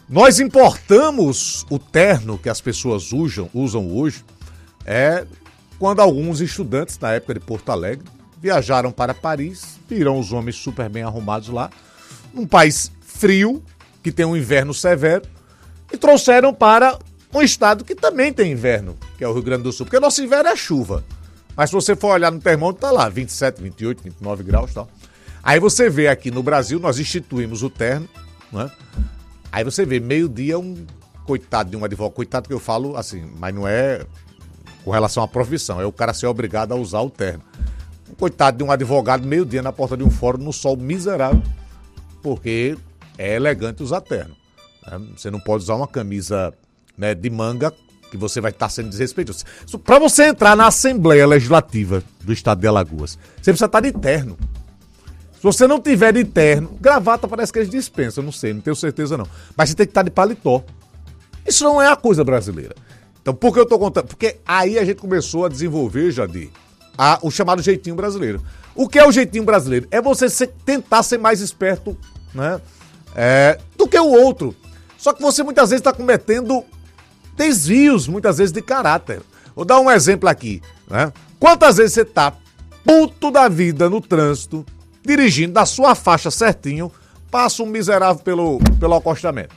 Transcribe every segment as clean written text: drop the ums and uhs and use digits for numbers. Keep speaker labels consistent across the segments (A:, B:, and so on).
A: Nós importamos o terno que as pessoas usam hoje, quando alguns estudantes, na época de Porto Alegre, viajaram para Paris, viram os homens super bem arrumados lá, num país frio, que tem um inverno severo, e trouxeram para um estado que também tem inverno, que é o Rio Grande do Sul, porque nosso inverno é chuva. Mas se você for olhar no termômetro, tá lá, 27, 28, 29 graus e tal. Aí você vê aqui no Brasil, nós instituímos o terno, né? Aí você vê, meio-dia, um coitado de um advogado, coitado que eu falo assim, mas não é com relação à profissão, é o cara ser obrigado a usar o terno. Um coitado de um advogado, meio-dia, na porta de um fórum, no sol miserável, porque é elegante usar terno. Né? Você não pode usar uma camisa, né, de manga, que você vai estar sendo desrespeitoso. Para você entrar na Assembleia Legislativa do Estado de Alagoas, você precisa estar de terno. Se você não tiver de terno, gravata parece que eles dispensam, não sei, não tenho certeza não. Mas você tem que estar de paletó. Isso não é a coisa brasileira. Então, por que eu estou contando? Porque aí a gente começou a desenvolver, Jadir, o chamado jeitinho brasileiro. O que é o jeitinho brasileiro? É você tentar ser mais esperto, né, do que o outro. Só que você muitas vezes está cometendo desvios, muitas vezes, de caráter. Vou dar um exemplo aqui, né? Quantas vezes você está puto da vida no trânsito, dirigindo da sua faixa certinho, passa um miserável pelo acostamento?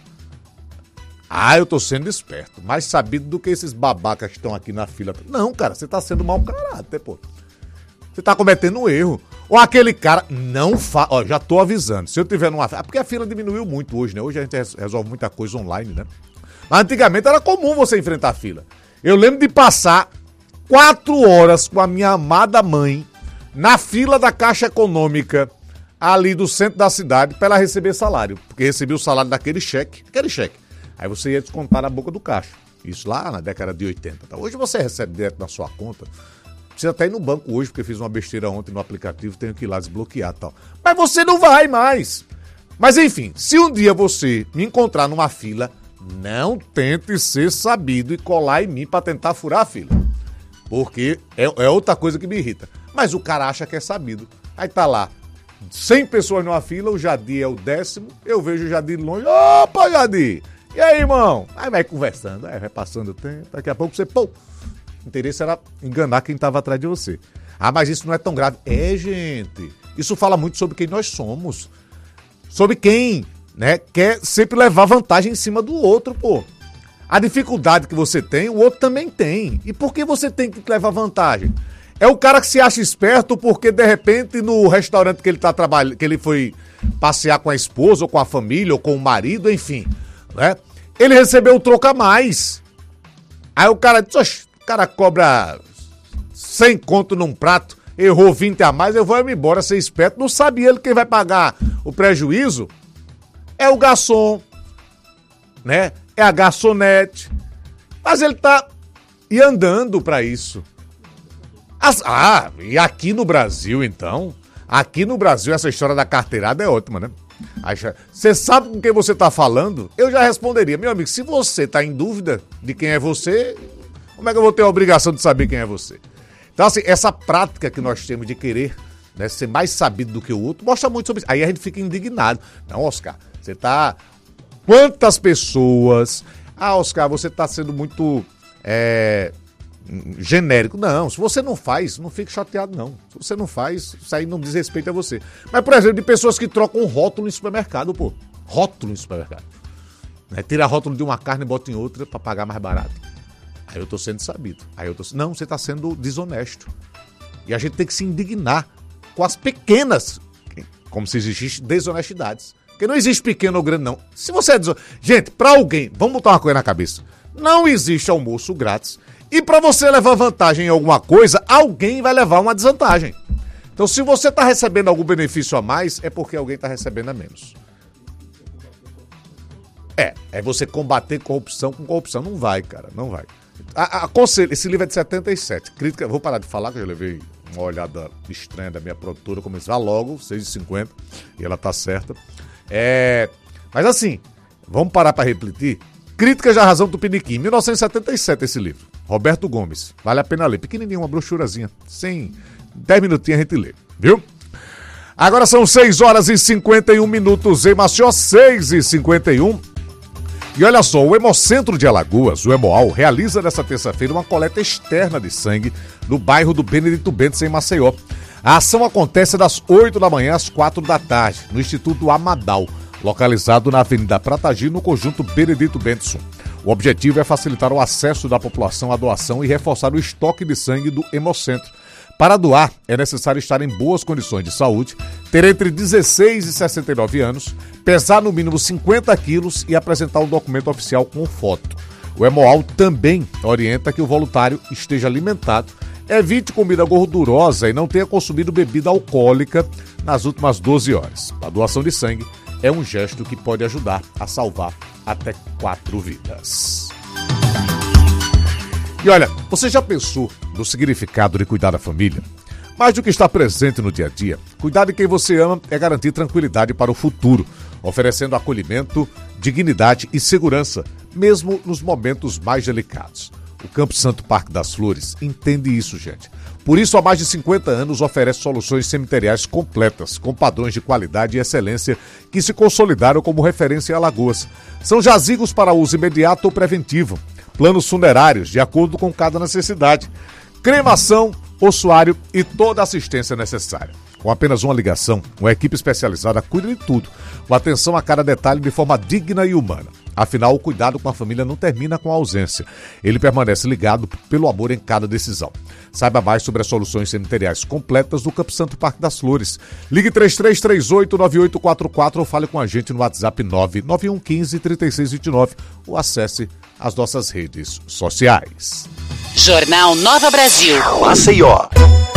A: Eu tô sendo esperto, mais sabido do que esses babacas que estão aqui na fila. Não, cara, você tá sendo mau caráter, pô. Você tá cometendo um erro. Ou aquele cara, já tô avisando, se eu tiver numa fila, porque a fila diminuiu muito hoje, né? Hoje a gente resolve muita coisa online, né? Mas antigamente era comum você enfrentar a fila. Eu lembro de passar 4 horas com a minha amada mãe na fila da Caixa Econômica, ali do centro da cidade, para ela receber salário. Porque recebia o salário daquele cheque, Aí você ia descontar na boca do caixa. Isso lá na década de 80. Tá? Hoje você recebe direto na sua conta. Precisa até ir no banco hoje, porque fiz uma besteira ontem no aplicativo, tenho que ir lá desbloquear e tal. Mas você não vai mais. Mas enfim, se um dia você me encontrar numa fila, não tente ser sabido e colar em mim para tentar furar a fila. Porque é outra coisa que me irrita. Mas o cara acha que é sabido. Aí tá lá, 100 pessoas numa fila, o Jadir é o 10º, eu vejo o Jadir longe. Opa, Jadir! E aí, irmão? Aí vai conversando, vai passando o tempo, daqui a pouco você, o interesse era enganar quem estava atrás de você. Mas isso não é tão grave. Gente, isso fala muito sobre quem nós somos. Sobre quem, né, quer sempre levar vantagem em cima do outro, pô. A dificuldade que você tem, o outro também tem. E por que você tem que levar vantagem? É o cara que se acha esperto porque, de repente, no restaurante que ele tá trabalhando, que ele foi passear com a esposa, ou com a família, ou com o marido, enfim, né? Ele recebeu um troco a mais. Aí o cara diz, o cara cobra 100 conto num prato, errou 20 a mais, eu vou me embora ser esperto. Não sabe ele quem vai pagar o prejuízo? É o garçom, né? É a garçonete. Mas ele tá andando pra isso. E aqui no Brasil, então, essa história da carteirada é ótima, né? Você sabe com quem você tá falando? Eu já responderia, meu amigo, se você tá em dúvida de quem é você, como é que eu vou ter a obrigação de saber quem é você? Então, assim, essa prática que nós temos de querer, né, ser mais sabido do que o outro, mostra muito sobre isso. Aí a gente fica indignado. Não, Oscar, você tá... Quantas pessoas... Oscar, você tá sendo muito... genérico. Não, se você não faz, não fique chateado, não. Se você não faz, isso aí não diz respeito a você. Mas, por exemplo, de pessoas que trocam rótulo em supermercado, pô. Rótulo em supermercado. Né? Tira rótulo de uma carne e bota em outra pra pagar mais barato. Aí eu tô sendo sabido. Não, você tá sendo desonesto. E a gente tem que se indignar com as pequenas, como se existissem desonestidades. Porque não existe pequeno ou grande, não. Se você é desonesto... Gente, pra alguém, vamos botar uma coisa na cabeça. Não existe almoço grátis. E para você levar vantagem em alguma coisa, alguém vai levar uma desvantagem. Então, se você está recebendo algum benefício a mais, é porque alguém está recebendo a menos. É você combater corrupção com corrupção. Não vai, cara, não vai. Aconselho, esse livro é de 77. Crítica, vou parar de falar, que eu já levei uma olhada estranha da minha produtora, começar logo, 6h50, e ela tá certa. Mas assim, vamos parar para refletir. Críticas da Razão Tupiniquim, 1977 esse livro. Roberto Gomes, vale a pena ler. Pequenininho, uma brochurazinha, 10 minutinhos a gente lê, viu? Agora são 6h51 em Maceió, 6h51. E olha só, o Hemocentro de Alagoas, o Hemoal, realiza nesta terça-feira uma coleta externa de sangue no bairro do Benedito Bentes, em Maceió. A ação acontece das 8 da manhã às 4 da tarde, no Instituto Amadal, localizado na Avenida Pratagi, no conjunto Benedito Bentes. O objetivo é facilitar o acesso da população à doação e reforçar o estoque de sangue do Hemocentro. Para doar, é necessário estar em boas condições de saúde, ter entre 16 e 69 anos, pesar no mínimo 50 quilos e apresentar um documento oficial com foto. O Hemoal também orienta que o voluntário esteja alimentado, evite comida gordurosa e não tenha consumido bebida alcoólica nas últimas 12 horas. A doação de sangue é um gesto que pode ajudar a salvar até 4 vidas. E olha, você já pensou no significado de cuidar da família? Mais do que estar presente no dia a dia, cuidar de quem você ama é garantir tranquilidade para o futuro, oferecendo acolhimento, dignidade e segurança, mesmo nos momentos mais delicados. O Campo Santo Parque das Flores entende isso, gente. Por isso, há mais de 50 anos, oferece soluções cemiteriais completas, com padrões de qualidade e excelência que se consolidaram como referência em Alagoas. São jazigos para uso imediato ou preventivo, planos funerários de acordo com cada necessidade, cremação, ossuário e toda a assistência necessária. Com apenas uma ligação, uma equipe especializada cuida de tudo, com atenção a cada detalhe de forma digna e humana. Afinal, o cuidado com a família não termina com a ausência. Ele permanece ligado pelo amor em cada decisão. Saiba mais sobre as soluções cemiteriais completas do Campo Santo Parque das Flores. Ligue 3338-9844 ou fale com a gente no WhatsApp 99115-3629 ou acesse as nossas redes sociais.
B: Jornal Nova Brasil.
C: Maceió.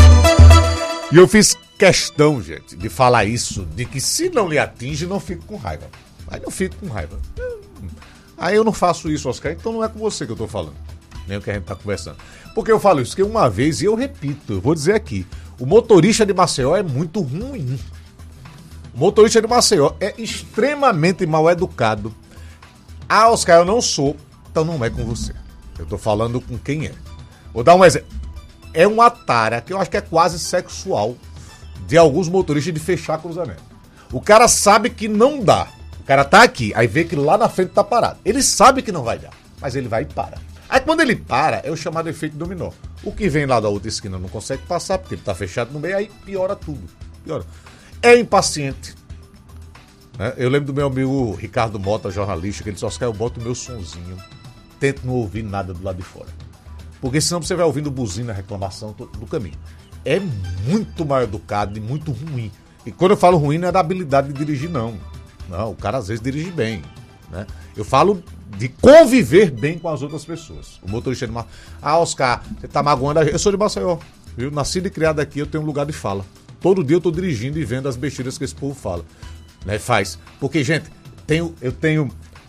A: E eu fiz questão, gente, de falar isso, de que se não lhe atinge, não fico com raiva. Aí não fico com raiva. Aí eu não faço isso, Oscar, então não é com você que eu tô falando, nem o que a gente tá conversando. Porque eu falo isso, que uma vez, e eu repito, eu vou dizer aqui, o motorista de Maceió é muito ruim. O motorista de Maceió é extremamente mal educado. Ah, Oscar, eu não sou, então não é com você. Eu tô falando com quem é. Vou dar um exemplo. É uma tara que eu acho que é quase sexual de alguns motoristas de fechar cruzamento. O cara sabe que não dá. O cara tá aqui, aí vê que lá na frente tá parado. Ele sabe que não vai dar, mas ele vai e para. Aí quando ele para, é o chamado efeito dominó. O que vem lá da outra esquina não consegue passar, porque ele tá fechado no meio, aí piora tudo. Piora. É impaciente. Né? Eu lembro do meu amigo Ricardo Mota, jornalista, que ele disse: Oscar, eu boto o meu sonzinho, tento não ouvir nada do lado de fora. Porque senão você vai ouvindo buzina, reclamação do caminho. É muito mal educado e muito ruim. E quando eu falo ruim, não é da habilidade de dirigir, não. Não, o cara às vezes dirige bem, né? Eu falo de conviver bem com as outras pessoas. O motorista de Maceió: ah, Oscar, você tá magoando a gente. Eu sou de Maceió, viu? Nascido e criado aqui, eu tenho um lugar de fala. Todo dia eu tô dirigindo e vendo as besteiras que esse povo fala, né? Faz. Porque, gente, eu tenho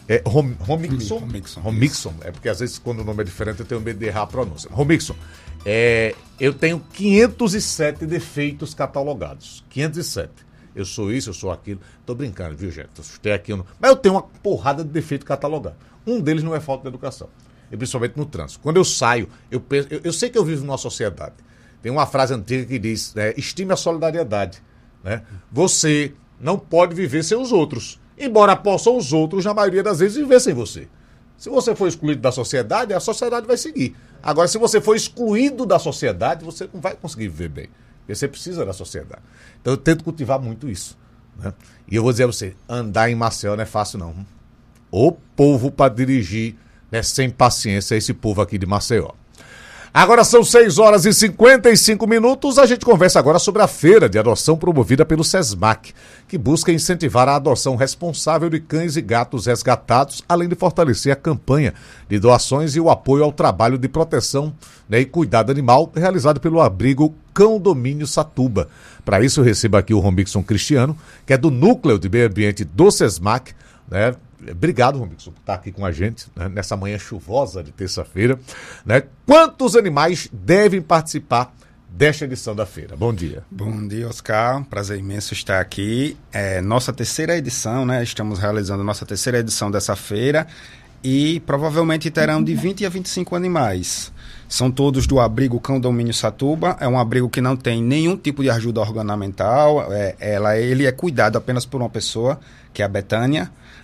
A: Romixon, é porque às vezes quando o nome é diferente eu tenho medo de errar a pronúncia. Romixon, eu tenho 507 defeitos catalogados. 507. Eu sou isso, eu sou aquilo. Tô brincando, viu, gente? Eu assustei aqui. Mas eu tenho uma porrada de defeito catalogado. Um deles não é falta de educação. E principalmente no trânsito. Quando eu saio, eu penso. Eu sei que eu vivo numa sociedade. Tem uma frase antiga que diz, né, estime a solidariedade. Né? Você não pode viver sem os outros. Embora possam os outros, na maioria das vezes, viver sem você. Se você for excluído da sociedade, a sociedade vai seguir. Agora, se você for excluído da sociedade, você não vai conseguir viver bem. Porque você precisa da sociedade. Então eu tento cultivar muito isso. Né? E eu vou dizer a você, andar em Maceió não é fácil, não. O povo para dirigir, né, sem paciência, é esse povo aqui de Maceió. Agora são 6h55. A gente conversa agora sobre a feira de adoção promovida pelo SESMAC, que busca incentivar a adoção responsável de cães e gatos resgatados, além de fortalecer a campanha de doações e o apoio ao trabalho de proteção, né, e cuidado animal realizado pelo abrigo Cão Domínio Satuba. Para isso, eu recebo aqui o Romixon Cristiano, que é do Núcleo de Meio Ambiente do SESMAC, né? Obrigado, Romixon, por estar aqui com a gente, né, nessa manhã chuvosa de terça-feira. Né? Quantos animais devem participar desta edição da feira? Bom dia.
D: Bom dia, Oscar. Prazer imenso estar aqui. Nossa terceira edição, né? Estamos realizando nossa terceira edição dessa feira e provavelmente terão de 20 a 25 animais. São todos do abrigo Cão Domínio Satuba. É um abrigo que não tem nenhum tipo de ajuda ornamental. Ele é cuidado apenas por uma pessoa, que é a Betânia.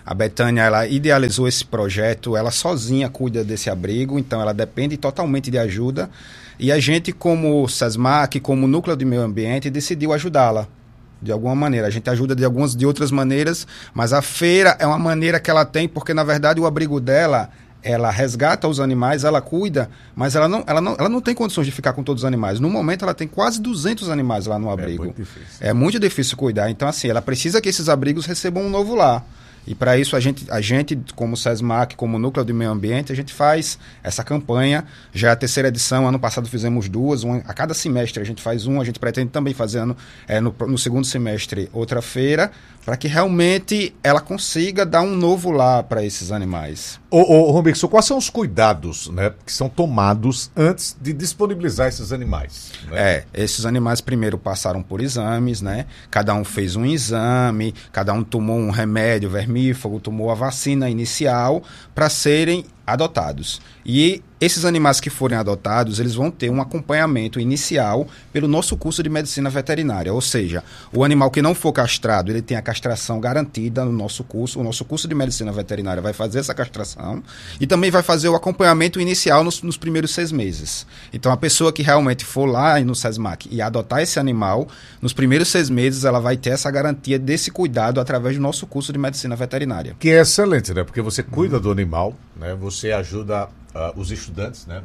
D: A Betânia, ela idealizou esse projeto, ela sozinha cuida desse abrigo, então ela depende totalmente de ajuda. E a gente, como SESMAC, como Núcleo de Meio Ambiente, decidiu ajudá-la de alguma maneira. A gente ajuda de outras maneiras, mas a feira é uma maneira que ela tem, porque, na verdade, o abrigo dela, ela resgata os animais, ela cuida, mas ela não tem condições de ficar com todos os animais. No momento, ela tem quase 200 animais lá no abrigo. É muito difícil cuidar. Então, assim, ela precisa que esses abrigos recebam um novo lar. E para isso a gente, como SESMAC, como Núcleo de Meio Ambiente, a gente faz essa campanha. Já é a terceira edição, ano passado fizemos duas, a cada semestre a gente faz uma, a gente pretende também fazer no segundo semestre outra feira, para que realmente ela consiga dar um novo lar para esses animais.
A: Romix, quais são os cuidados, né, que são tomados antes de disponibilizar esses animais? Né?
D: Esses animais primeiro passaram por exames, né? Cada um fez um exame, cada um tomou um remédio vermífugo, tomou a vacina inicial para serem adotados. E esses animais que forem adotados, eles vão ter um acompanhamento inicial pelo nosso curso de medicina veterinária. Ou seja, o animal que não for castrado, ele tem a castração garantida no nosso curso. O nosso curso de medicina veterinária vai fazer essa castração e também vai fazer o acompanhamento inicial nos primeiros 6 meses. Então, a pessoa que realmente for lá no SESMAC e adotar esse animal, nos primeiros 6 meses, ela vai ter essa garantia desse cuidado através do nosso curso de medicina veterinária.
A: Que é excelente, né? Porque você cuida do animal, né? Você ajuda os estudantes, né?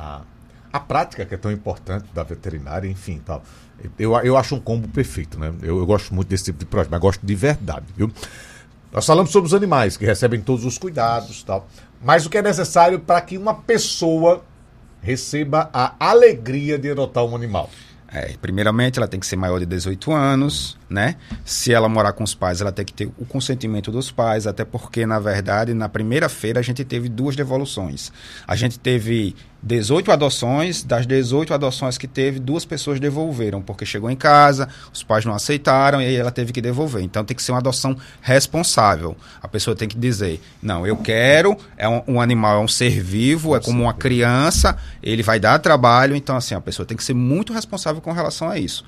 A: A prática que é tão importante da veterinária, enfim, tal. Eu acho um combo perfeito, né? Eu gosto muito desse tipo de projeto, mas gosto de verdade, viu? Nós falamos sobre os animais que recebem todos os cuidados, tal. Mas o que é necessário para que uma pessoa receba a alegria de adotar um animal?
D: Primeiramente, ela tem que ser maior de 18 anos, né? Se ela morar com os pais, ela tem que ter o consentimento dos pais, até porque, na verdade, na primeira feira a gente teve 2 devoluções. A gente teve 18 adoções, das 18 adoções que teve, 2 pessoas devolveram, porque chegou em casa, os pais não aceitaram e aí ela teve que devolver. Então tem que ser uma adoção responsável. A pessoa tem que dizer, não, eu quero, um animal é um ser vivo, é como uma criança, ele vai dar trabalho, então assim, a pessoa tem que ser muito responsável com relação a isso.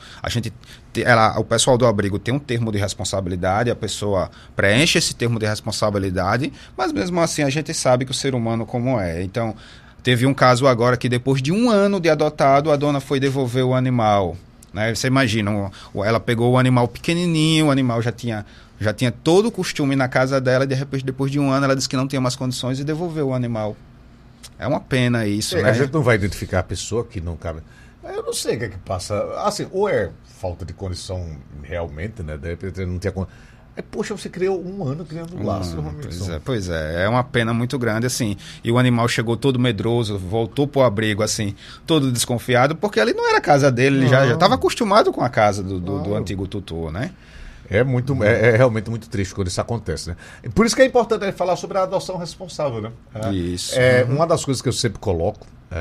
D: O pessoal do abrigo tem um termo de responsabilidade, a pessoa preenche esse termo de responsabilidade, mas mesmo assim a gente sabe que o ser humano como é. Então, teve um caso agora que depois de 1 ano de adotado, a dona foi devolver o animal. Né? Você imagina, ela pegou o animal pequenininho, o animal já tinha todo o costume na casa dela, e de repente, depois de 1 ano, ela disse que não tinha mais condições e devolveu o animal. É uma pena isso, né?
A: A gente não vai identificar a pessoa que não cabe. Eu não sei o que é que passa. Assim, ou é falta de condição realmente, né? De repente não tinha condição. Poxa, você criou 1 ano criando laço.
D: Pois é uma pena muito grande, assim. E o animal chegou todo medroso, voltou pro abrigo, assim, todo desconfiado, porque ali não era a casa dele, ele já estava acostumado com a casa do antigo tutor, né?
A: É realmente muito triste quando isso acontece, né? Por isso que é importante falar sobre a adoção responsável, né?
D: Isso.
A: Uma das coisas que eu sempre coloco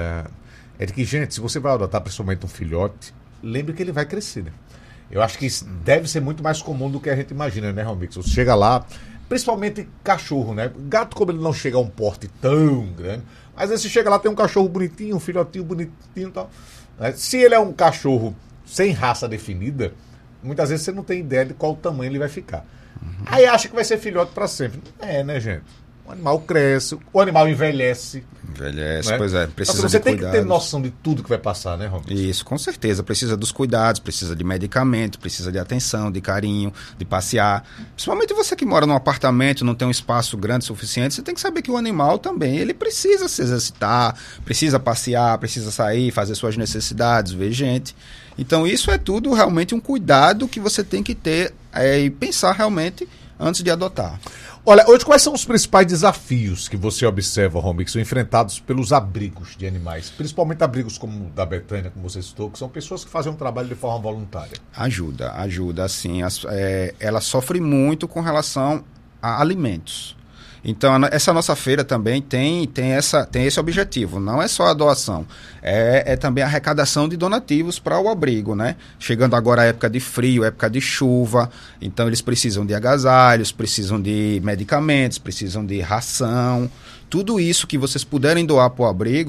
A: é de que, gente, se você vai adotar principalmente um filhote, lembre que ele vai crescer, né? Eu acho que isso deve ser muito mais comum do que a gente imagina, né, Romix? Você chega lá, principalmente cachorro, né? Gato, como ele não chega a um porte tão grande, mas aí você chega lá, tem um cachorro bonitinho, um filhotinho bonitinho e tal. Se ele é um cachorro sem raça definida, muitas vezes você não tem ideia de qual tamanho ele vai ficar. Aí acha que vai ser filhote para sempre. Não é, né, gente? O animal cresce, o animal envelhece.
D: Né? Pois é, precisa
A: você
D: de
A: tem
D: cuidados.
A: Que ter noção de tudo que vai passar, né, Romix?
D: Isso, com certeza. Precisa dos cuidados, precisa de medicamento, precisa de atenção, de carinho, de passear. Principalmente você que mora num apartamento, não tem um espaço grande o suficiente, você tem que saber que o animal também, ele precisa se exercitar, precisa passear, precisa sair, fazer suas necessidades, ver gente. Então isso é tudo realmente um cuidado que você tem que ter e pensar realmente antes de adotar.
A: Olha, hoje quais são os principais desafios que você observa, Romix, são enfrentados pelos abrigos de animais? Principalmente abrigos como o da Betânia, como você citou, que são pessoas que fazem um trabalho de forma voluntária.
D: Ajuda, sim. Ela sofre muito com relação a alimentos. Então, essa nossa feira também tem esse objetivo. Não é só a doação, é também a arrecadação de donativos para o abrigo, né? Chegando agora a época de frio, época de chuva, então eles precisam de agasalhos, precisam de medicamentos, precisam de ração. Tudo isso que vocês puderem doar para o abrigo,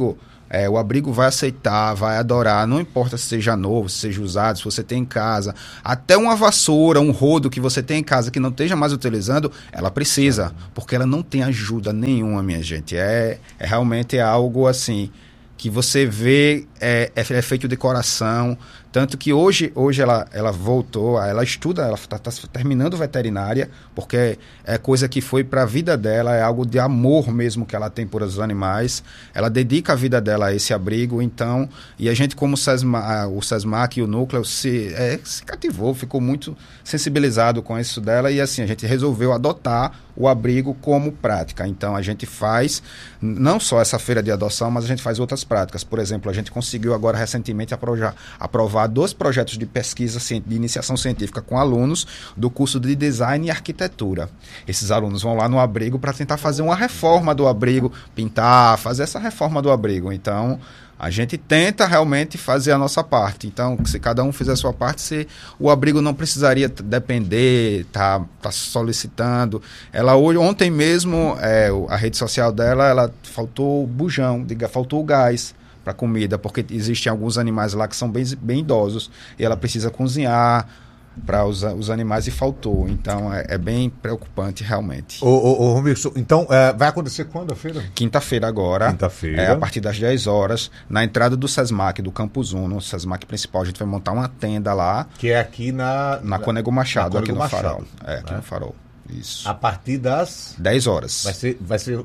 D: O abrigo vai aceitar, vai adorar, não importa se seja novo, se seja usado, se você tem em casa. Até uma vassoura, um rodo que você tem em casa que não esteja mais utilizando, ela precisa, porque ela não tem ajuda nenhuma, minha gente. Realmente algo assim, que você vê, é feito de coração. Tanto que hoje ela voltou, ela estuda, ela está terminando veterinária, porque é coisa que foi para a vida dela, é algo de amor mesmo que ela tem por os animais. Ela dedica a vida dela a esse abrigo, então, e a gente como o SESMAC e o Núcleo se cativou, ficou muito sensibilizado com isso dela, e assim, a gente resolveu adotar o abrigo como prática. Então, a gente faz não só essa feira de adoção, mas a gente faz outras práticas. Por exemplo, a gente conseguiu agora recentemente aprovar 2 projetos de pesquisa de iniciação científica com alunos do curso de Design e Arquitetura. Esses alunos vão lá no abrigo para tentar fazer uma reforma do abrigo, pintar, fazer essa reforma do abrigo. Então, a gente tenta realmente fazer a nossa parte. Então, se cada um fizer a sua parte, o abrigo não precisaria depender, tá solicitando. Ontem mesmo, a rede social dela, faltou bujão, faltou o gás para comida, porque existem alguns animais lá que são bem idosos e ela precisa cozinhar para os animais e faltou. Então, é bem preocupante realmente.
A: Ô Romilson, então, vai acontecer quando a feira?
D: Quinta-feira agora.
A: Quinta-feira.
D: A partir das 10 horas, na entrada do SESMAC, do Campus 1, no SESMAC principal, a gente vai montar uma tenda lá.
A: Que é aqui na
D: Cônego Machado, aqui no
A: Machado,
D: Farol.
A: né?
D: Aqui no Farol. Isso.
A: A partir das
D: 10 horas.
A: Vai ser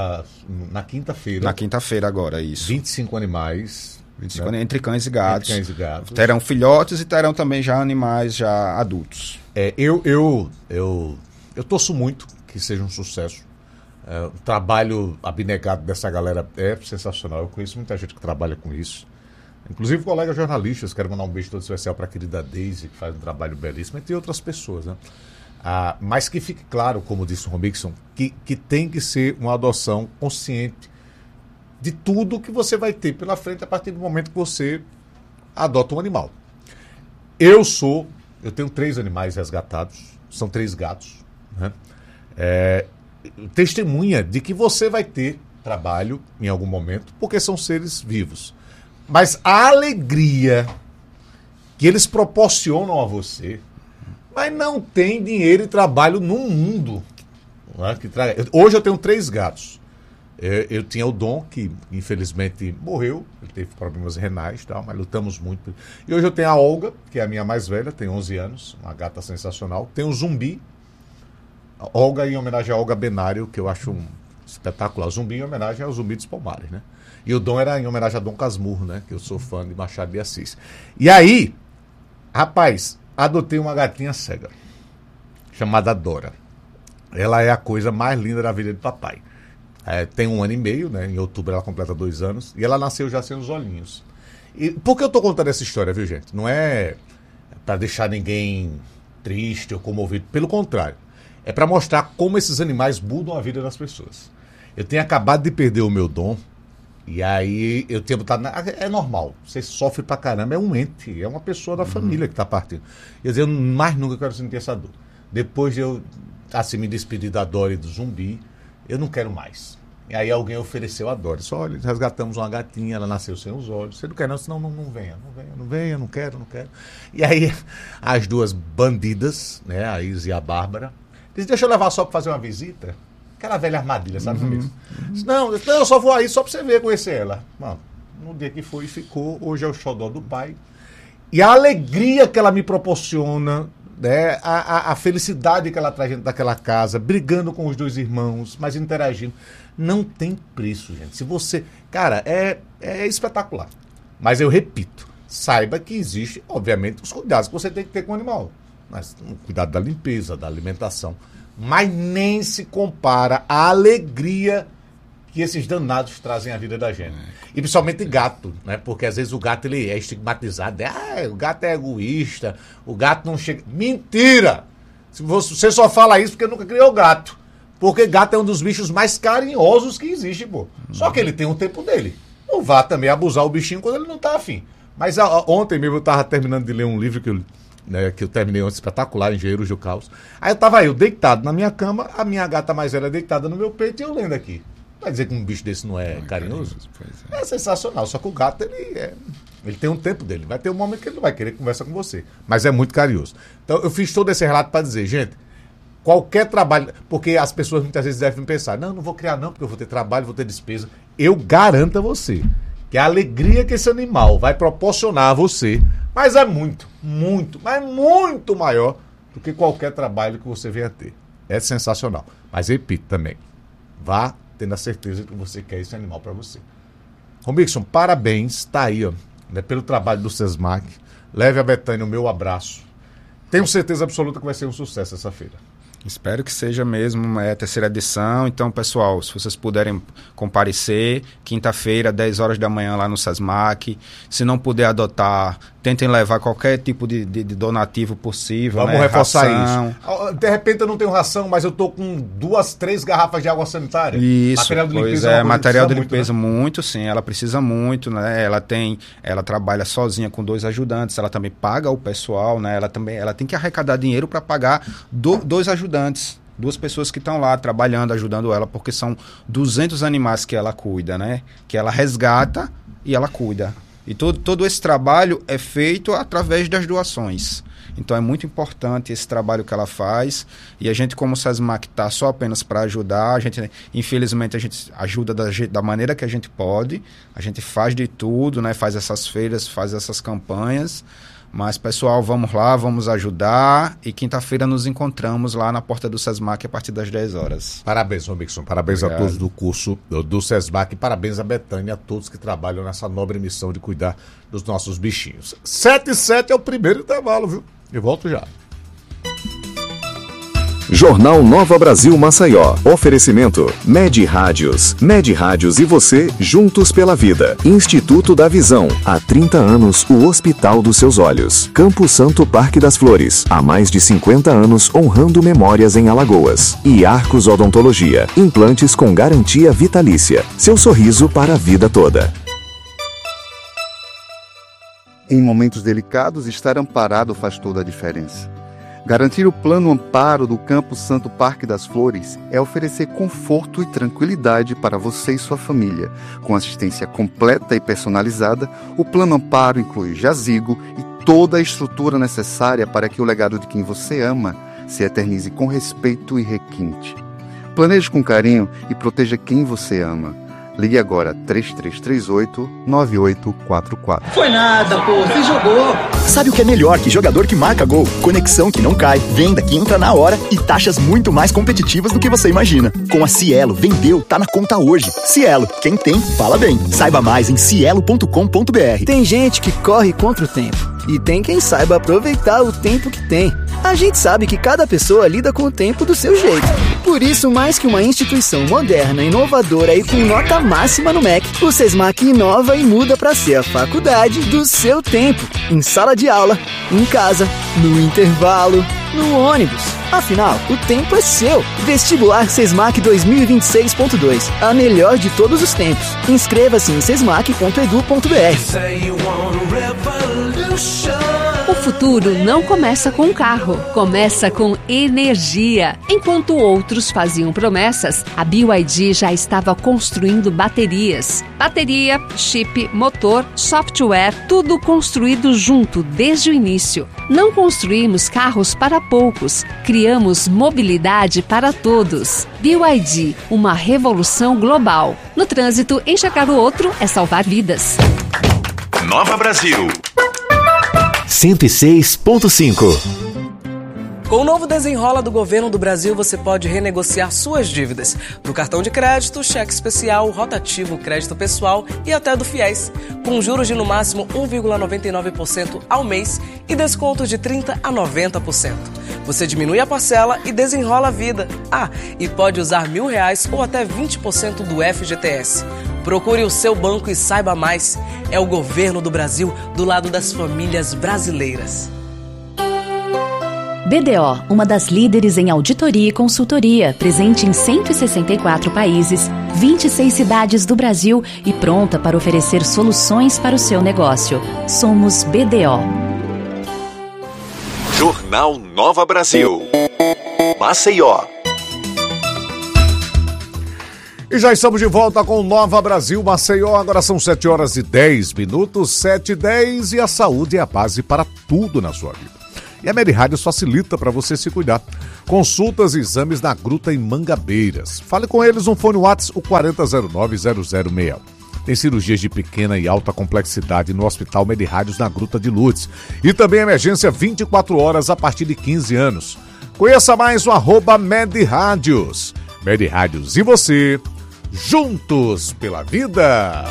A: na quinta-feira.
D: Na quinta-feira agora, isso.
A: 25 animais.
D: 25 né? Entre cães e gatos.
A: Entre cães e gatos.
D: Terão filhotes e terão também já animais já adultos.
A: Eu torço muito que seja um sucesso. O trabalho abnegado dessa galera é sensacional. Eu conheço muita gente que trabalha com isso. Inclusive colegas jornalistas. Quero mandar um beijo todo especial para a querida Daisy, que faz um trabalho belíssimo, entre outras pessoas, né? Mas que fique claro, como disse o Romilson, que tem que ser uma adoção consciente de tudo que você vai ter pela frente a partir do momento que você adota um animal. Eu tenho 3 animais resgatados, são 3 gatos, né? Testemunha de que você vai ter trabalho em algum momento, porque são seres vivos. Mas a alegria que eles proporcionam a você, mas não tem dinheiro e trabalho no mundo. Né, Hoje eu tenho 3 gatos. Eu tinha o Dom, que infelizmente morreu, ele teve problemas renais, tal, mas lutamos muito. E hoje eu tenho a Olga, que é a minha mais velha, tem 11 anos, uma gata sensacional. Tem o Zumbi, a Olga em homenagem a Olga Benário, que eu acho um espetacular. O Zumbi em homenagem ao Zumbi dos Palmares, né? E o Dom era em homenagem a Dom Casmurro, né? Que eu sou fã de Machado de Assis. E aí, rapaz, adotei uma gatinha cega, chamada Dora. Ela é a coisa mais linda da vida de papai. Tem 1 ano e meio, né? Em outubro ela completa 2 anos. E ela nasceu já sem os olhinhos. E por que eu tô contando essa história, viu, gente? Não é para deixar ninguém triste ou comovido. Pelo contrário. É para mostrar como esses animais mudam a vida das pessoas. Eu tenho acabado de perder o meu Dom. E aí eu tenho botado... É normal. Você sofre pra caramba. É um ente. É uma pessoa da família que tá partindo. Eu dizia, mais nunca quero sentir essa dor. Depois de eu me despedir da Dora e do Zumbi, eu não quero mais. E aí alguém ofereceu a Dora. Disse, olha, resgatamos uma gatinha, ela nasceu sem os olhos. Você não quer não? Senão não venha, não quero. E aí as 2 bandidas, né, a Isa e a Bárbara, disse, deixa eu levar só para fazer uma visita. Aquela velha armadilha, sabe? Disse, não, eu só vou aí só para você ver, conhecer ela. Mano, no dia que foi, ficou. Hoje é o xodó do pai. E a alegria que ela me proporciona, né, a felicidade que ela traz dentro daquela casa, brigando com os 2 irmãos, mas interagindo, não tem preço, gente. Se você... Cara, é espetacular. Mas eu repito, saiba que existe, obviamente, os cuidados que você tem que ter com o animal. Mas cuidado da limpeza, da alimentação. Mas nem se compara à alegria que esses danados trazem à vida da gente. E principalmente gato, né? Porque às vezes o gato ele é estigmatizado. O gato é egoísta, o gato não chega... Mentira! Você só fala isso porque nunca criou gato. Porque gato é um dos bichos mais carinhosos que existe, pô. Só que ele tem um tempo dele. Não vá também abusar o bichinho quando ele não tá afim. Mas ontem mesmo eu tava terminando de ler um livro que eu terminei ontem, espetacular, Engenheiros do Caos. Aí eu tava deitado na minha cama, a minha gata mais velha deitada no meu peito e eu lendo aqui. Vai dizer que um bicho desse não é carinhoso? É sensacional, só que o gato, ele tem um tempo dele. Vai ter um momento que ele não vai querer conversar com você. Mas é muito carinhoso. Então, eu fiz todo esse relato para dizer, gente, qualquer trabalho... Porque as pessoas muitas vezes devem pensar, não vou criar não, porque eu vou ter trabalho, vou ter despesa. Eu garanto a você que a alegria que esse animal vai proporcionar a você, mas é muito, mas muito maior do que qualquer trabalho que você venha ter. É sensacional. Mas repito também, vá tendo a certeza que você quer esse animal para você. Romixon, parabéns, tá aí, ó, né, pelo trabalho do SESMAC. Leve a Betânia o meu abraço. Tenho certeza absoluta que vai ser um sucesso essa feira.
D: Espero que seja mesmo, a terceira edição. Então, pessoal, se vocês puderem comparecer, quinta-feira, 10 horas da manhã lá no SESMAC. Se não puder adotar, tentem levar qualquer tipo de donativo possível.
A: Vamos reforçar isso. De repente eu não tenho ração, mas eu tô com 2, 3 garrafas de água sanitária.
D: Isso,
A: material de
D: pois
A: limpeza
D: é, material de limpeza
A: muito, né?
D: muito, sim, ela precisa muito, né? Ela trabalha sozinha com 2 ajudantes, ela também paga o pessoal, né? Ela tem que arrecadar dinheiro para pagar 2 ajudantes. 2 pessoas que estão lá trabalhando, ajudando ela, porque são 200 animais que ela cuida, né? Que ela resgata e ela cuida. E todo esse trabalho é feito através das doações. Então é muito importante esse trabalho que ela faz. E a gente, como o SESMAC, está só apenas para ajudar. Infelizmente, a gente ajuda da maneira que a gente pode. A gente faz de tudo, né? Faz essas feiras, faz essas campanhas. Mas, pessoal, vamos lá, vamos ajudar. E quinta-feira nos encontramos lá na porta do SESMAC a partir das 10 horas.
A: Parabéns, Romixon. Parabéns Obrigado. A todos do curso do SESMAC. Parabéns a Betânia e a todos que trabalham nessa nobre missão de cuidar dos nossos bichinhos. 7h07 é o primeiro intervalo, viu? Eu volto já.
C: Jornal Nova Brasil Maceió. Oferecimento Med Rádios. Med Rádios e você, juntos pela vida. Instituto da Visão. Há 30 anos, o hospital dos seus olhos. Campo Santo Parque das Flores. Há mais de 50 anos, honrando memórias em Alagoas. E Arcos Odontologia. Implantes com garantia vitalícia. Seu sorriso para a vida toda.
E: Em momentos delicados, estar amparado faz toda a diferença. Garantir o plano amparo do Campo Santo Parque das Flores é oferecer conforto e tranquilidade para você e sua família. Com assistência completa e personalizada, o plano amparo inclui jazigo e toda a estrutura necessária para que o legado de quem você ama se eternize com respeito e requinte. Planeje com carinho e proteja quem você ama. Ligue agora 3338-9844.
F: Foi nada, pô, você jogou.
G: Sabe o que é melhor que jogador que marca gol? Conexão que não cai, venda que entra na hora e taxas muito mais competitivas do que você imagina. Com a Cielo, vendeu, tá na conta hoje. Cielo, quem tem, fala bem. Saiba mais em cielo.com.br.
F: Tem gente que corre contra o tempo e tem quem saiba aproveitar o tempo que tem. A gente sabe que cada pessoa lida com o tempo do seu jeito. Por isso, mais que uma instituição moderna, inovadora e com nota máxima no MEC, o SESMAC inova e muda para ser a faculdade do seu tempo. Em sala de aula, em casa, no intervalo, no ônibus. Afinal, o tempo é seu. Vestibular SESMAC 2026.2. A melhor de todos os tempos. Inscreva-se em sesmac.edu.br.
H: O futuro não começa com um carro, começa com energia. Enquanto outros faziam promessas, a BYD já estava construindo baterias. Bateria, chip, motor, software, tudo construído junto desde o início. Não construímos carros para poucos, criamos mobilidade para todos. BYD, uma revolução global. No trânsito, enxergar o outro é salvar vidas.
C: Nova Brasil 106.5.
I: Com o novo Desenrola do Governo do Brasil, você pode renegociar suas dívidas do cartão de crédito, cheque especial, rotativo, crédito pessoal e até do FIES, com juros de no máximo 1,99% ao mês e descontos de 30% a 90%. Você diminui a parcela e desenrola a vida. Ah, e pode usar R$1.000 ou até 20% do FGTS. Procure o seu banco e saiba mais. É o Governo do Brasil do lado das famílias brasileiras.
J: BDO, uma das líderes em auditoria e consultoria, presente em 164 países, 26 cidades do Brasil e pronta para oferecer soluções para o seu negócio. Somos BDO.
C: Jornal Nova Brasil. Maceió.
A: E já estamos de volta com Nova Brasil Maceió. Agora são 7h10, 7h10, e a saúde é a base para tudo na sua vida. E a MediRádios facilita para você se cuidar. Consultas e exames na Gruta em Mangabeiras. Fale com eles no fone WhatsApp, o 4009-0061. Tem cirurgias de pequena e alta complexidade no Hospital MediRádios na Gruta de Lourdes. E também emergência 24 horas a partir de 15 anos. Conheça mais o @MediRádios. MediRádios e você, juntos pela vida.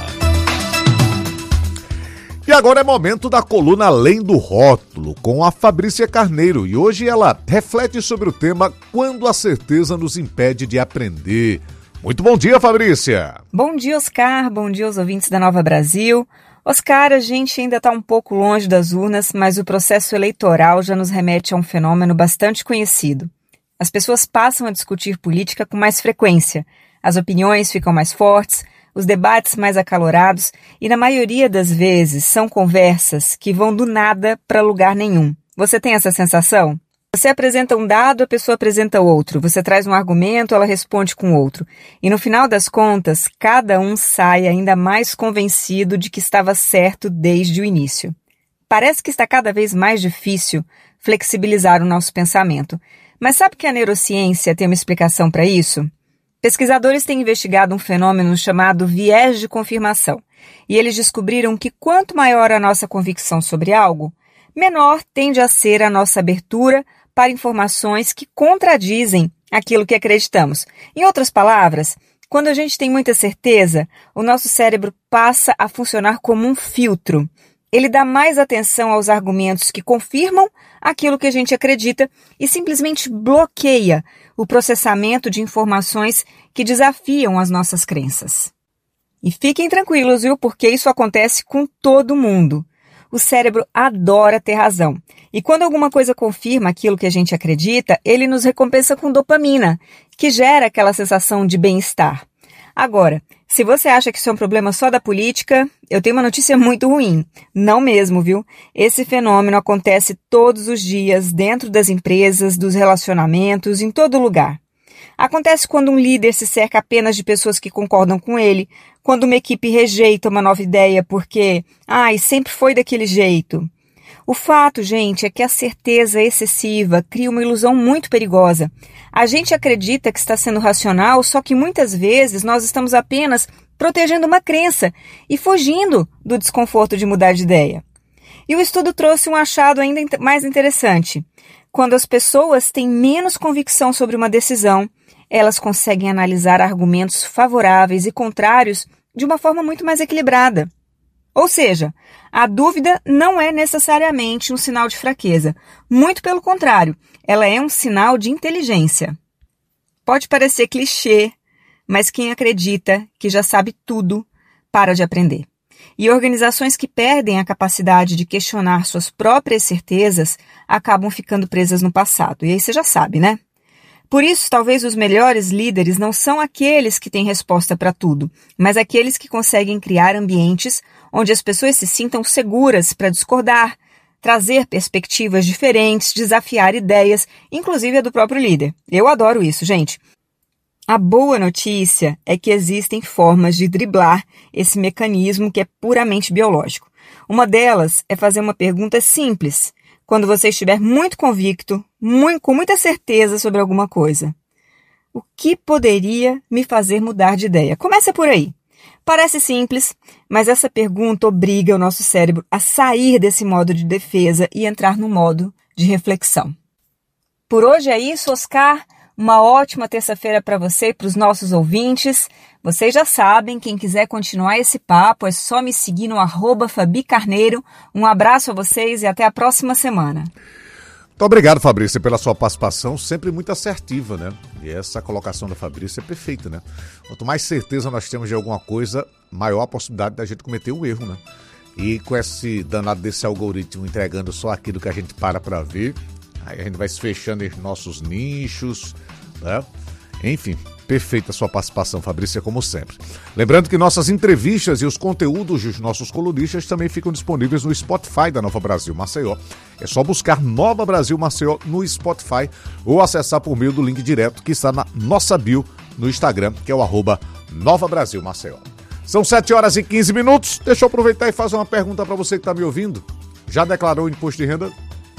A: E agora é momento da coluna Além do Rótulo, com a Fabrícia Carneiro. E hoje ela reflete sobre o tema Quando a certeza nos impede de aprender. Muito bom dia, Fabrícia.
K: Bom dia, Oscar. Bom dia aos ouvintes da Nova Brasil. Oscar, a gente ainda está um pouco longe das urnas, mas o processo eleitoral já nos remete a um fenômeno bastante conhecido. As pessoas passam a discutir política com mais frequência. As opiniões ficam mais fortes, os debates mais acalorados e, na maioria das vezes, são conversas que vão do nada para lugar nenhum. Você tem essa sensação? Você apresenta um dado, a pessoa apresenta outro. Você traz um argumento, ela responde com outro. E, no final das contas, cada um sai ainda mais convencido de que estava certo desde o início. Parece que está cada vez mais difícil flexibilizar o nosso pensamento. Mas sabe que a neurociência tem uma explicação para isso? Pesquisadores têm investigado um fenômeno chamado viés de confirmação, e eles descobriram que quanto maior a nossa convicção sobre algo, menor tende a ser a nossa abertura para informações que contradizem aquilo que acreditamos. Em outras palavras, quando a gente tem muita certeza, o nosso cérebro passa a funcionar como um filtro. Ele dá mais atenção aos argumentos que confirmam aquilo que a gente acredita e simplesmente bloqueia o processamento de informações que desafiam as nossas crenças. E fiquem tranquilos, viu? Porque isso acontece com todo mundo. O cérebro adora ter razão. E quando alguma coisa confirma aquilo que a gente acredita, ele nos recompensa com dopamina, que gera aquela sensação de bem-estar. Agora, se você acha que isso é um problema só da política, eu tenho uma notícia muito ruim. Não mesmo, viu? Esse fenômeno acontece todos os dias dentro das empresas, dos relacionamentos, em todo lugar. Acontece quando um líder se cerca apenas de pessoas que concordam com ele, quando uma equipe rejeita uma nova ideia porque, sempre foi daquele jeito. O fato, gente, é que a certeza excessiva cria uma ilusão muito perigosa. A gente acredita que está sendo racional, só que muitas vezes nós estamos apenas protegendo uma crença e fugindo do desconforto de mudar de ideia. E o estudo trouxe um achado ainda mais interessante. Quando as pessoas têm menos convicção sobre uma decisão, elas conseguem analisar argumentos favoráveis e contrários de uma forma muito mais equilibrada. Ou seja, a dúvida não é necessariamente um sinal de fraqueza. Muito pelo contrário, ela é um sinal de inteligência. Pode parecer clichê, mas quem acredita que já sabe tudo, para de aprender. E organizações que perdem a capacidade de questionar suas próprias certezas acabam ficando presas no passado. E aí você já sabe, né? Por isso, talvez os melhores líderes não são aqueles que têm resposta para tudo, mas aqueles que conseguem criar ambientes onde as pessoas se sintam seguras para discordar, trazer perspectivas diferentes, desafiar ideias, inclusive a do próprio líder. Eu adoro isso, gente. A boa notícia é que existem formas de driblar esse mecanismo que é puramente biológico. Uma delas é fazer uma pergunta simples, quando você estiver muito convicto, com muita certeza sobre alguma coisa. O que poderia me fazer mudar de ideia? Começa por aí. Parece simples, mas essa pergunta obriga o nosso cérebro a sair desse modo de defesa e entrar no modo de reflexão. Por hoje é isso, Oscar. Uma ótima terça-feira para você e para os nossos ouvintes. Vocês já sabem, quem quiser continuar esse papo é só me seguir no @FabiCarneiro. Um abraço a vocês e até a próxima semana.
A: Muito obrigado, Fabrícia, pela sua participação, sempre muito assertiva, né? E essa colocação da Fabrícia é perfeita, né? Quanto mais certeza nós temos de alguma coisa, maior a possibilidade da gente cometer um erro, né? E com esse danado desse algoritmo entregando só aquilo que a gente para ver, aí a gente vai se fechando em nossos nichos, né? Enfim, perfeita a sua participação, Fabrícia, como sempre. Lembrando que nossas entrevistas e os conteúdos dos nossos colunistas também ficam disponíveis no Spotify da Nova Brasil Maceió. É só buscar Nova Brasil Maceió no Spotify ou acessar por meio do link direto que está na nossa bio no Instagram, que é o Nova Brasil, Maceió. São 7h15. Deixa eu aproveitar e fazer uma pergunta para você que está me ouvindo. Já declarou o imposto de renda?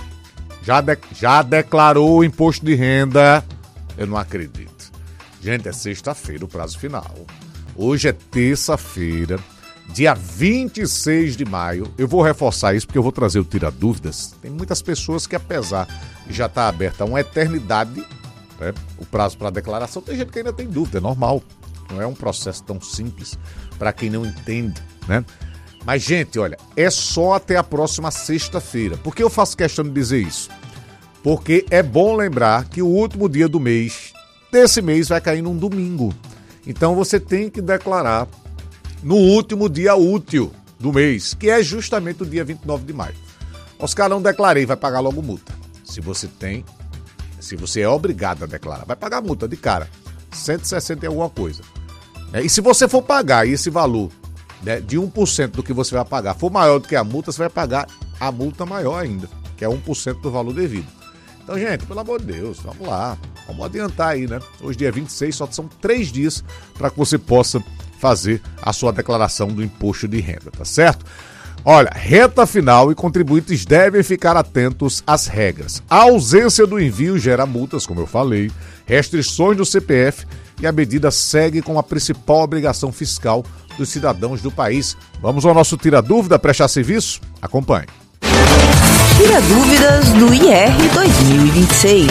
A: Já declarou o imposto de renda? Eu não acredito. Gente, é sexta-feira o prazo final. Hoje é terça-feira, dia 26 de maio. Eu vou reforçar isso porque eu vou trazer o Tira Dúvidas. Tem muitas pessoas que, apesar de já estar aberta há uma eternidade, né, o prazo para declaração, tem gente que ainda tem dúvida, é normal. Não é um processo tão simples para quem não entende, né? Mas, gente, olha, é só até a próxima sexta-feira. Por que eu faço questão de dizer isso? Porque é bom lembrar que o último dia desse mês vai cair num domingo. Então você tem que declarar no último dia útil do mês, que é justamente o dia 29 de maio. Oscar, não declarei, vai pagar logo multa. Se você é obrigado a declarar, vai pagar multa de cara, 160 e alguma coisa. E se você for pagar esse valor, né, de 1% do que você vai pagar for maior do que a multa, você vai pagar a multa maior ainda, que é 1% do valor devido. Então, gente, pelo amor de Deus, vamos lá, vamos adiantar aí, né? Hoje, dia 26, só são 3 dias para que você possa fazer a sua declaração do imposto de renda, tá certo? Olha, reta final e contribuintes devem ficar atentos às regras. A ausência do envio gera multas, como eu falei, restrições do CPF e a medida segue com a principal obrigação fiscal dos cidadãos do país. Vamos ao nosso Tira Dúvida, prestar serviço? Acompanhe.
L: Tira Dúvidas do IR 2026.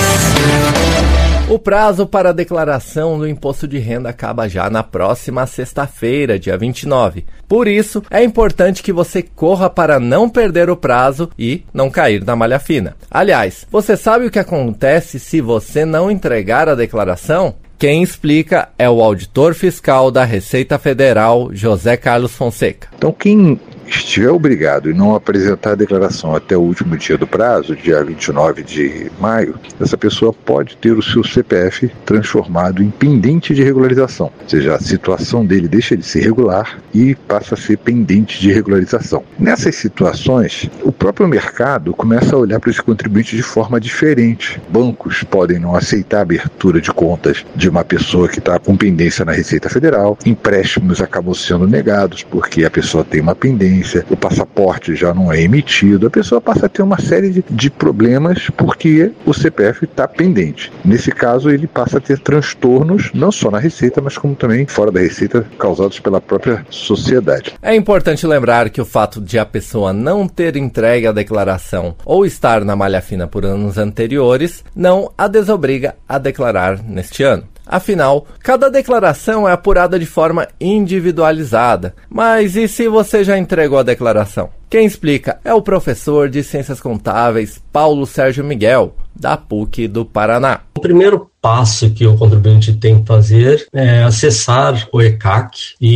M: O prazo para a declaração do imposto de renda acaba já na próxima sexta-feira, dia 29. Por isso, é importante que você corra para não perder o prazo e não cair na malha fina. Aliás, você sabe o que acontece se você não entregar a declaração? Quem explica é o auditor fiscal da Receita Federal, José Carlos Fonseca.
N: Então, quem estiver obrigado e não apresentar a declaração até o último dia do prazo, dia 29 de maio, essa pessoa pode ter o seu CPF transformado em pendente de regularização. Ou seja, a situação dele deixa de ser regular e passa a ser pendente de regularização. Nessas situações, o próprio mercado começa a olhar para esse contribuinte de forma diferente. Bancos podem não aceitar a abertura de contas de uma pessoa que está com pendência na Receita Federal. Empréstimos acabam sendo negados porque a pessoa tem uma pendência. O passaporte já não é emitido, a pessoa passa a ter uma série de problemas porque o CPF está pendente. Nesse caso, ele passa a ter transtornos, não só na Receita, mas como também fora da Receita, causados pela própria sociedade.
M: É importante lembrar que o fato de a pessoa não ter entregue a declaração ou estar na malha fina por anos anteriores não a desobriga a declarar neste ano. Afinal, cada declaração é apurada de forma individualizada. Mas e se você já entregou a declaração? Quem explica é o professor de Ciências Contábeis Paulo Sérgio Miguel, da PUC do Paraná.
O: O primeiro passo que o contribuinte tem que fazer é acessar o ECAC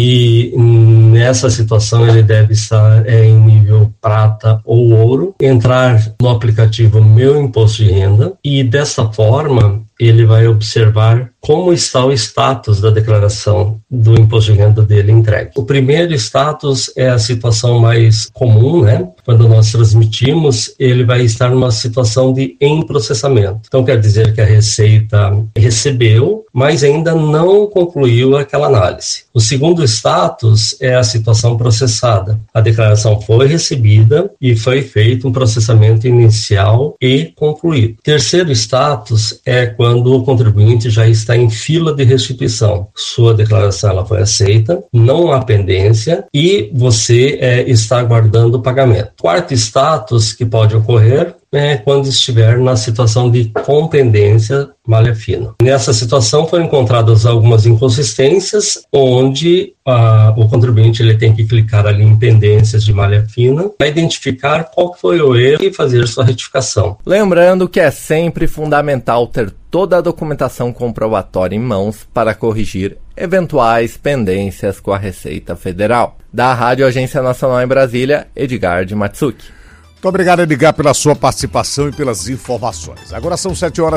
O: e nessa situação ele deve estar em nível prata ou ouro, entrar no aplicativo Meu Imposto de Renda e dessa forma ele vai observar como está o status da declaração do imposto de renda dele entregue. O primeiro status é a situação mais comum, né? Quando nós transmitimos, ele vai estar numa situação de em processamento. Então quer dizer que a Receita recebeu, mas ainda não concluiu aquela análise. O segundo status é a situação processada. A declaração foi recebida e foi feito um processamento inicial e concluído. Terceiro status é quando o contribuinte já está em fila de restituição. Sua declaração ela foi aceita, não há pendência e você está aguardando o pagamento. Quarto status que pode ocorrer é quando estiver na situação de compendência malha fina. Nessa situação foram encontradas algumas inconsistências, onde o contribuinte ele tem que clicar ali em pendências de malha fina para identificar qual foi o erro e fazer sua retificação.
M: Lembrando que é sempre fundamental ter toda a documentação comprobatória em mãos para corrigir eventuais pendências com a Receita Federal. Da Rádio Agência Nacional em Brasília, Edgar de Matsuki.
A: Muito obrigado, Edgar, pela sua participação e pelas informações. Agora são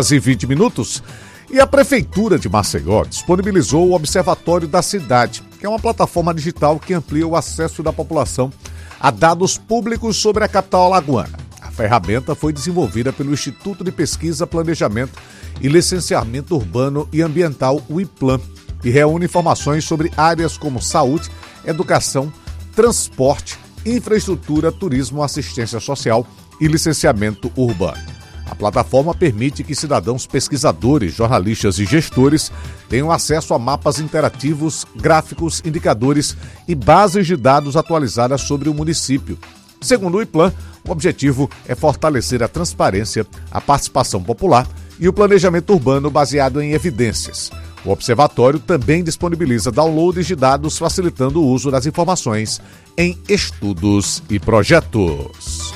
A: 7h20 e a Prefeitura de Maceió disponibilizou o Observatório da Cidade, que é uma plataforma digital que amplia o acesso da população a dados públicos sobre a capital alagoana. A ferramenta foi desenvolvida pelo Instituto de Pesquisa, Planejamento e Licenciamento Urbano e Ambiental, o IPLAN, e reúne informações sobre áreas como saúde, educação, transporte, infraestrutura, turismo, assistência social e licenciamento urbano. A plataforma permite que cidadãos pesquisadores, jornalistas e gestores tenham acesso a mapas interativos, gráficos, indicadores e bases de dados atualizadas sobre o município. Segundo o IPLAN, o objetivo é fortalecer a transparência, a participação popular e o planejamento urbano baseado em evidências. O observatório também disponibiliza downloads de dados, facilitando o uso das informações em estudos e projetos.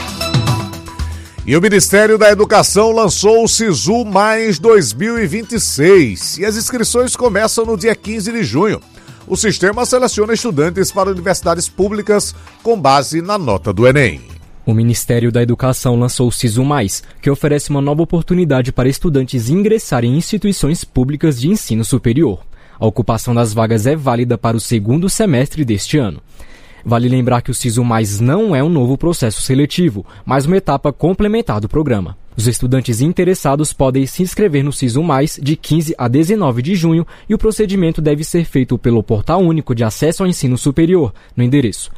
A: E o Ministério da Educação lançou o SISU Mais 2026 e as inscrições começam no dia 15 de junho. O sistema seleciona estudantes para universidades públicas com base na nota do Enem.
P: O Ministério da Educação lançou o SISU Mais, que oferece uma nova oportunidade para estudantes ingressarem em instituições públicas de ensino superior. A ocupação das vagas é válida para o segundo semestre deste ano. Vale lembrar que o SISU Mais não é um novo processo seletivo, mas uma etapa complementar do programa. Os estudantes interessados podem se inscrever no SISU Mais de 15 a 19 de junho e o procedimento deve ser feito pelo Portal Único de Acesso ao Ensino Superior, no endereço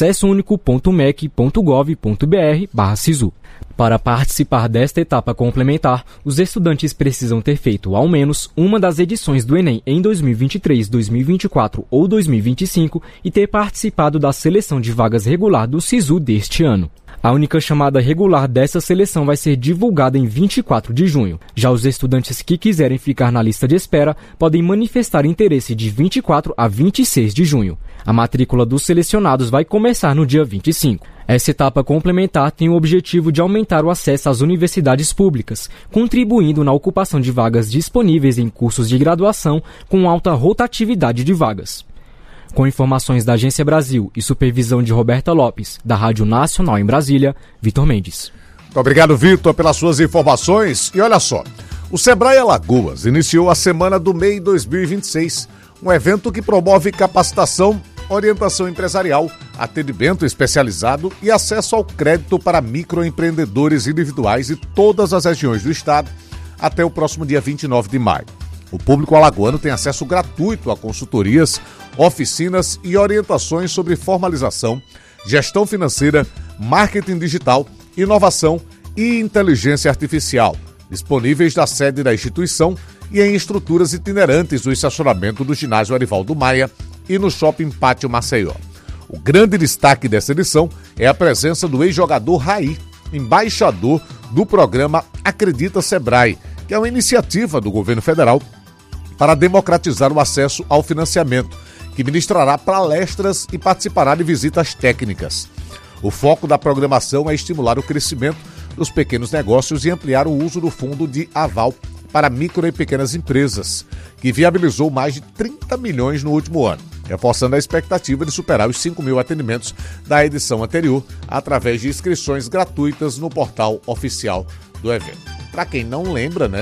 P: acessounico.mec.gov.br/SISU. Para participar desta etapa complementar, os estudantes precisam ter feito ao menos uma das edições do Enem em 2023, 2024 ou 2025 e ter participado da seleção de vagas regular do SISU deste ano. A única chamada regular dessa seleção vai ser divulgada em 24 de junho. Já os estudantes que quiserem ficar na lista de espera podem manifestar interesse de 24 a 26 de junho. A matrícula dos selecionados vai começar no dia 25. Essa etapa complementar tem o objetivo de aumentar o acesso às universidades públicas, contribuindo na ocupação de vagas disponíveis em cursos de graduação com alta rotatividade de vagas. Com informações da Agência Brasil e supervisão de Roberta Lopes, da Rádio Nacional em Brasília, Vitor Mendes.
A: Muito obrigado, Vitor, pelas suas informações. E olha só, o Sebrae Alagoas iniciou a Semana do MEI 2026, um evento que promove capacitação, orientação empresarial, atendimento especializado e acesso ao crédito para microempreendedores individuais de todas as regiões do estado até o próximo dia 29 de maio. O público alagoano tem acesso gratuito a consultorias, oficinas e orientações sobre formalização, gestão financeira, marketing digital, inovação e inteligência artificial, disponíveis na sede da instituição e em estruturas itinerantes do estacionamento do ginásio Arivaldo Maia e no Shopping Pátio Maceió. O grande destaque dessa edição é a presença do ex-jogador Raí, embaixador do programa Acredita Sebrae, que é uma iniciativa do governo federal para democratizar o acesso ao financiamento, que ministrará palestras e participará de visitas técnicas. O foco da programação é estimular o crescimento dos pequenos negócios e ampliar o uso do fundo de aval para micro e pequenas empresas, que viabilizou mais de 30 milhões no último ano, reforçando a expectativa de superar os 5 mil atendimentos da edição anterior através de inscrições gratuitas no portal oficial do evento. Para quem não lembra, né,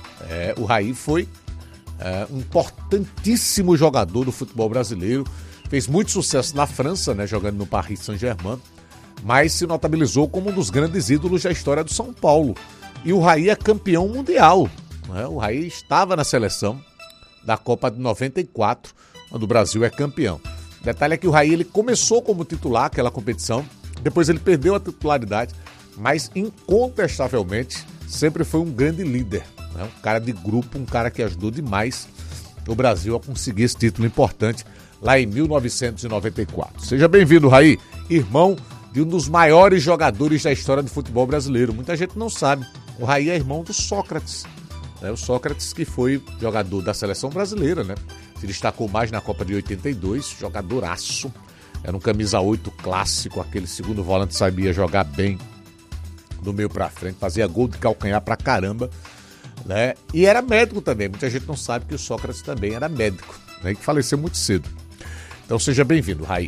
A: o Raí foi um importantíssimo jogador do futebol brasileiro, fez muito sucesso na França, né, jogando no Paris Saint-Germain, mas se notabilizou como um dos grandes ídolos da história do São Paulo. E o Raí é campeão mundial. Né? O Raí estava na seleção da Copa de 94, quando o Brasil é campeão. O detalhe é que o Raí ele começou como titular aquela competição, depois ele perdeu a titularidade, mas incontestavelmente sempre foi um grande líder. Um cara de grupo, um cara que ajudou demais o Brasil a conseguir esse título importante lá em 1994. Seja bem-vindo, Raí, irmão de um dos maiores jogadores da história do futebol brasileiro. Muita gente não sabe, o Raí é irmão do Sócrates. O Sócrates que foi jogador da seleção brasileira, né? Se destacou mais na Copa de 82, jogadoraço. Era um camisa 8 clássico, aquele segundo volante sabia jogar bem do meio pra frente, fazia gol de calcanhar pra caramba. Né? E era médico também, muita gente não sabe que o Sócrates também era médico, né? E que faleceu muito cedo. Então seja bem-vindo, Raí.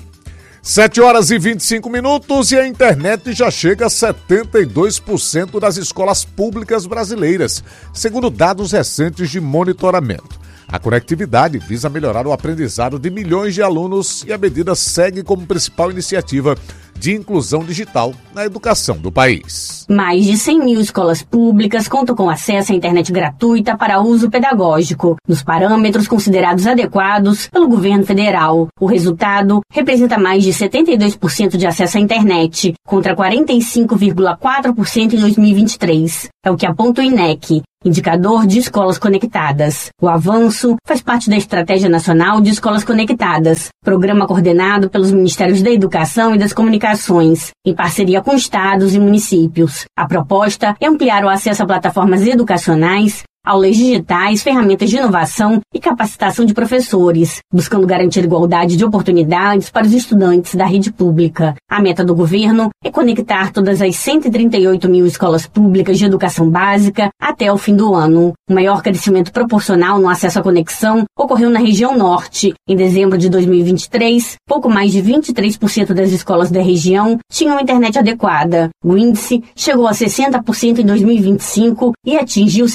A: 7h25 e a internet já chega a 72% das escolas públicas brasileiras, segundo dados recentes de monitoramento. A conectividade visa melhorar o aprendizado de milhões de alunos e a medida segue como principal iniciativa de inclusão digital na educação do país.
Q: Mais de 100 mil escolas públicas contam com acesso à internet gratuita para uso pedagógico, nos parâmetros considerados adequados pelo governo federal. O resultado representa mais de 72% de acesso à internet, contra 45,4% em 2023. É o que aponta o INEC, Indicador de Escolas Conectadas. O avanço faz parte da Estratégia Nacional de Escolas Conectadas, programa coordenado pelos Ministérios da Educação e das Comunicações, em parceria com estados e municípios. A proposta é ampliar o acesso a plataformas educacionais, aulas digitais, ferramentas de inovação e capacitação de professores, buscando garantir igualdade de oportunidades para os estudantes da rede pública. A meta do governo é conectar todas as 138 mil escolas públicas de educação básica até o fim do ano. O maior crescimento proporcional no acesso à conexão ocorreu na região norte. Em dezembro de 2023, pouco mais de 23% das escolas da região tinham internet adequada. O índice chegou a 60% em 2025 e atingiu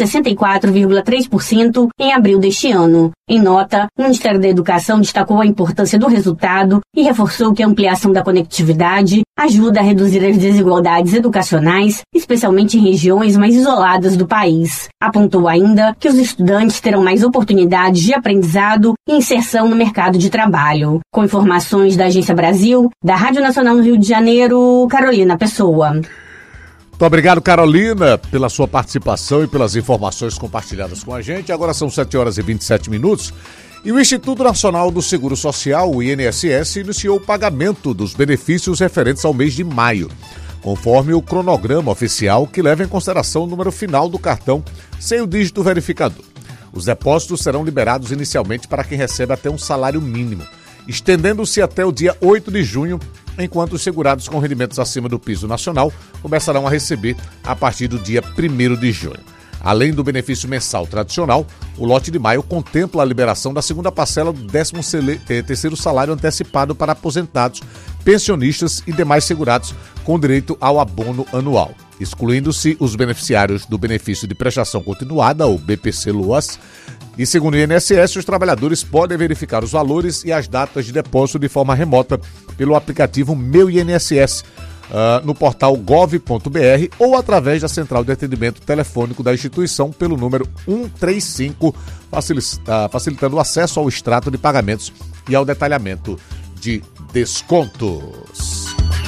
Q: 64,3% em abril deste ano. Em nota, o Ministério da Educação destacou a importância do resultado e reforçou que a ampliação da conectividade ajuda a reduzir as desigualdades educacionais, especialmente em regiões mais isoladas do país. Apontou ainda que os estudantes terão mais oportunidades de aprendizado e inserção no mercado de trabalho. Com informações da Agência Brasil, da Rádio Nacional no Rio de Janeiro, Carolina Pessoa.
A: Muito obrigado, Carolina, pela sua participação e pelas informações compartilhadas com a gente. Agora são 7h27 e o Instituto Nacional do Seguro Social, o INSS, iniciou o pagamento dos benefícios referentes ao mês de maio, conforme o cronograma oficial que leva em consideração o número final do cartão sem o dígito verificador. Os depósitos serão liberados inicialmente para quem recebe até um salário mínimo, estendendo-se até o dia 8 de junho, enquanto os segurados com rendimentos acima do piso nacional começarão a receber a partir do dia 1º de junho. Além do benefício mensal tradicional, o lote de maio contempla a liberação da segunda parcela do 13º salário antecipado para aposentados, pensionistas e demais segurados com direito ao abono anual, excluindo-se os beneficiários do benefício de prestação continuada, o BPC-LOAS. E segundo o INSS, os trabalhadores podem verificar os valores e as datas de depósito de forma remota pelo aplicativo Meu INSS, no portal gov.br ou através da central de atendimento telefônico da instituição pelo número 135, facilitando o acesso ao extrato de pagamentos e ao detalhamento de descontos.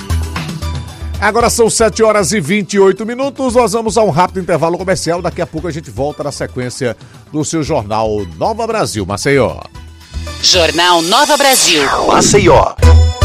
A: Agora são 7h28, nós vamos a um rápido intervalo comercial, daqui a pouco a gente volta na sequência do seu jornal Nova Brasil, Maceió.
B: Jornal Nova Brasil,
C: Maceió.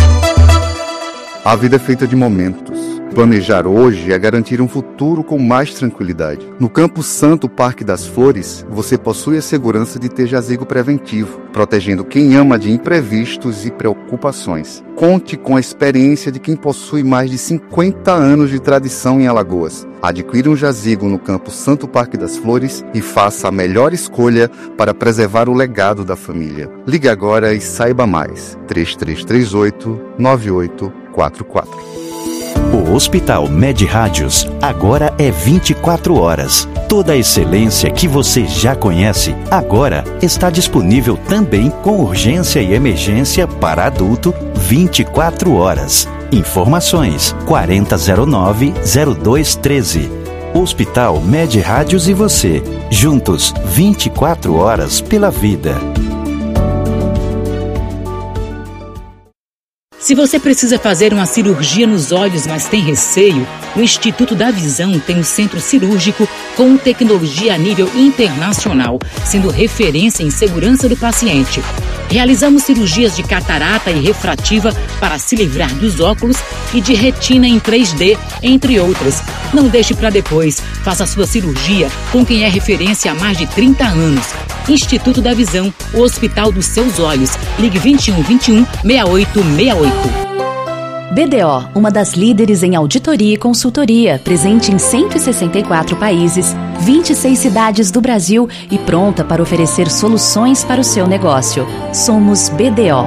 E: A vida é feita de momentos. Planejar hoje é garantir um futuro com mais tranquilidade. No Campo Santo Parque das Flores, você possui a segurança de ter jazigo preventivo, protegendo quem ama de imprevistos e preocupações. Conte com a experiência de quem possui mais de 50 anos de tradição em Alagoas. Adquira um jazigo no Campo Santo Parque das Flores e faça a melhor escolha para preservar o legado da família. Ligue agora e saiba mais. 3338-9844.
R: O Hospital Med Rádios agora é 24 horas. Toda a excelência que você já conhece agora está disponível também com urgência e emergência para adulto 24 horas. Informações 4009-0213. Hospital Med Rádios e você, juntos 24 horas pela vida.
S: Se você precisa fazer uma cirurgia nos olhos, mas tem receio, o Instituto da Visão tem um centro cirúrgico com tecnologia a nível internacional, sendo referência em segurança do paciente. Realizamos cirurgias de catarata e refrativa para se livrar dos óculos e de retina em 3D, entre outras. Não deixe para depois. Faça sua cirurgia com quem é referência há mais de 30 anos. Instituto da Visão, o Hospital dos Seus Olhos. Ligue 2121 6868.
J: BDO, uma das líderes em auditoria e consultoria, presente em 164 países, 26 cidades do Brasil e pronta para oferecer soluções para o seu negócio. Somos BDO.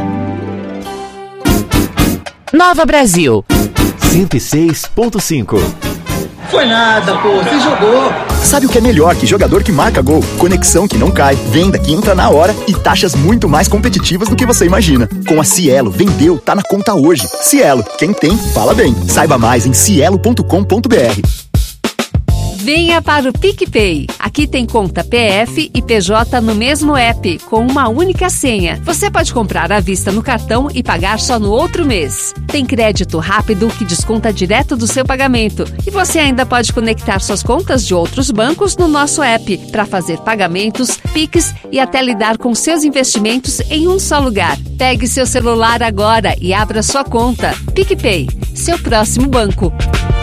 B: Nova Brasil
C: 106.5.
T: Foi nada, pô, você jogou.
G: Sabe o que é melhor que jogador que marca gol? Conexão que não cai, venda que entra na hora e taxas muito mais competitivas do que você imagina. Com a Cielo, vendeu, tá na conta hoje. Cielo, quem tem, fala bem. Saiba mais em cielo.com.br.
H: Venha para o PicPay. Aqui tem conta PF e PJ no mesmo app, com uma única senha. Você pode comprar à vista no cartão e pagar só no outro mês. Tem crédito rápido que desconta direto do seu pagamento. E você ainda pode conectar suas contas de outros bancos no nosso app para fazer pagamentos, Pix e até lidar com seus investimentos em um só lugar. Pegue seu celular agora e abra sua conta. PicPay, seu próximo banco.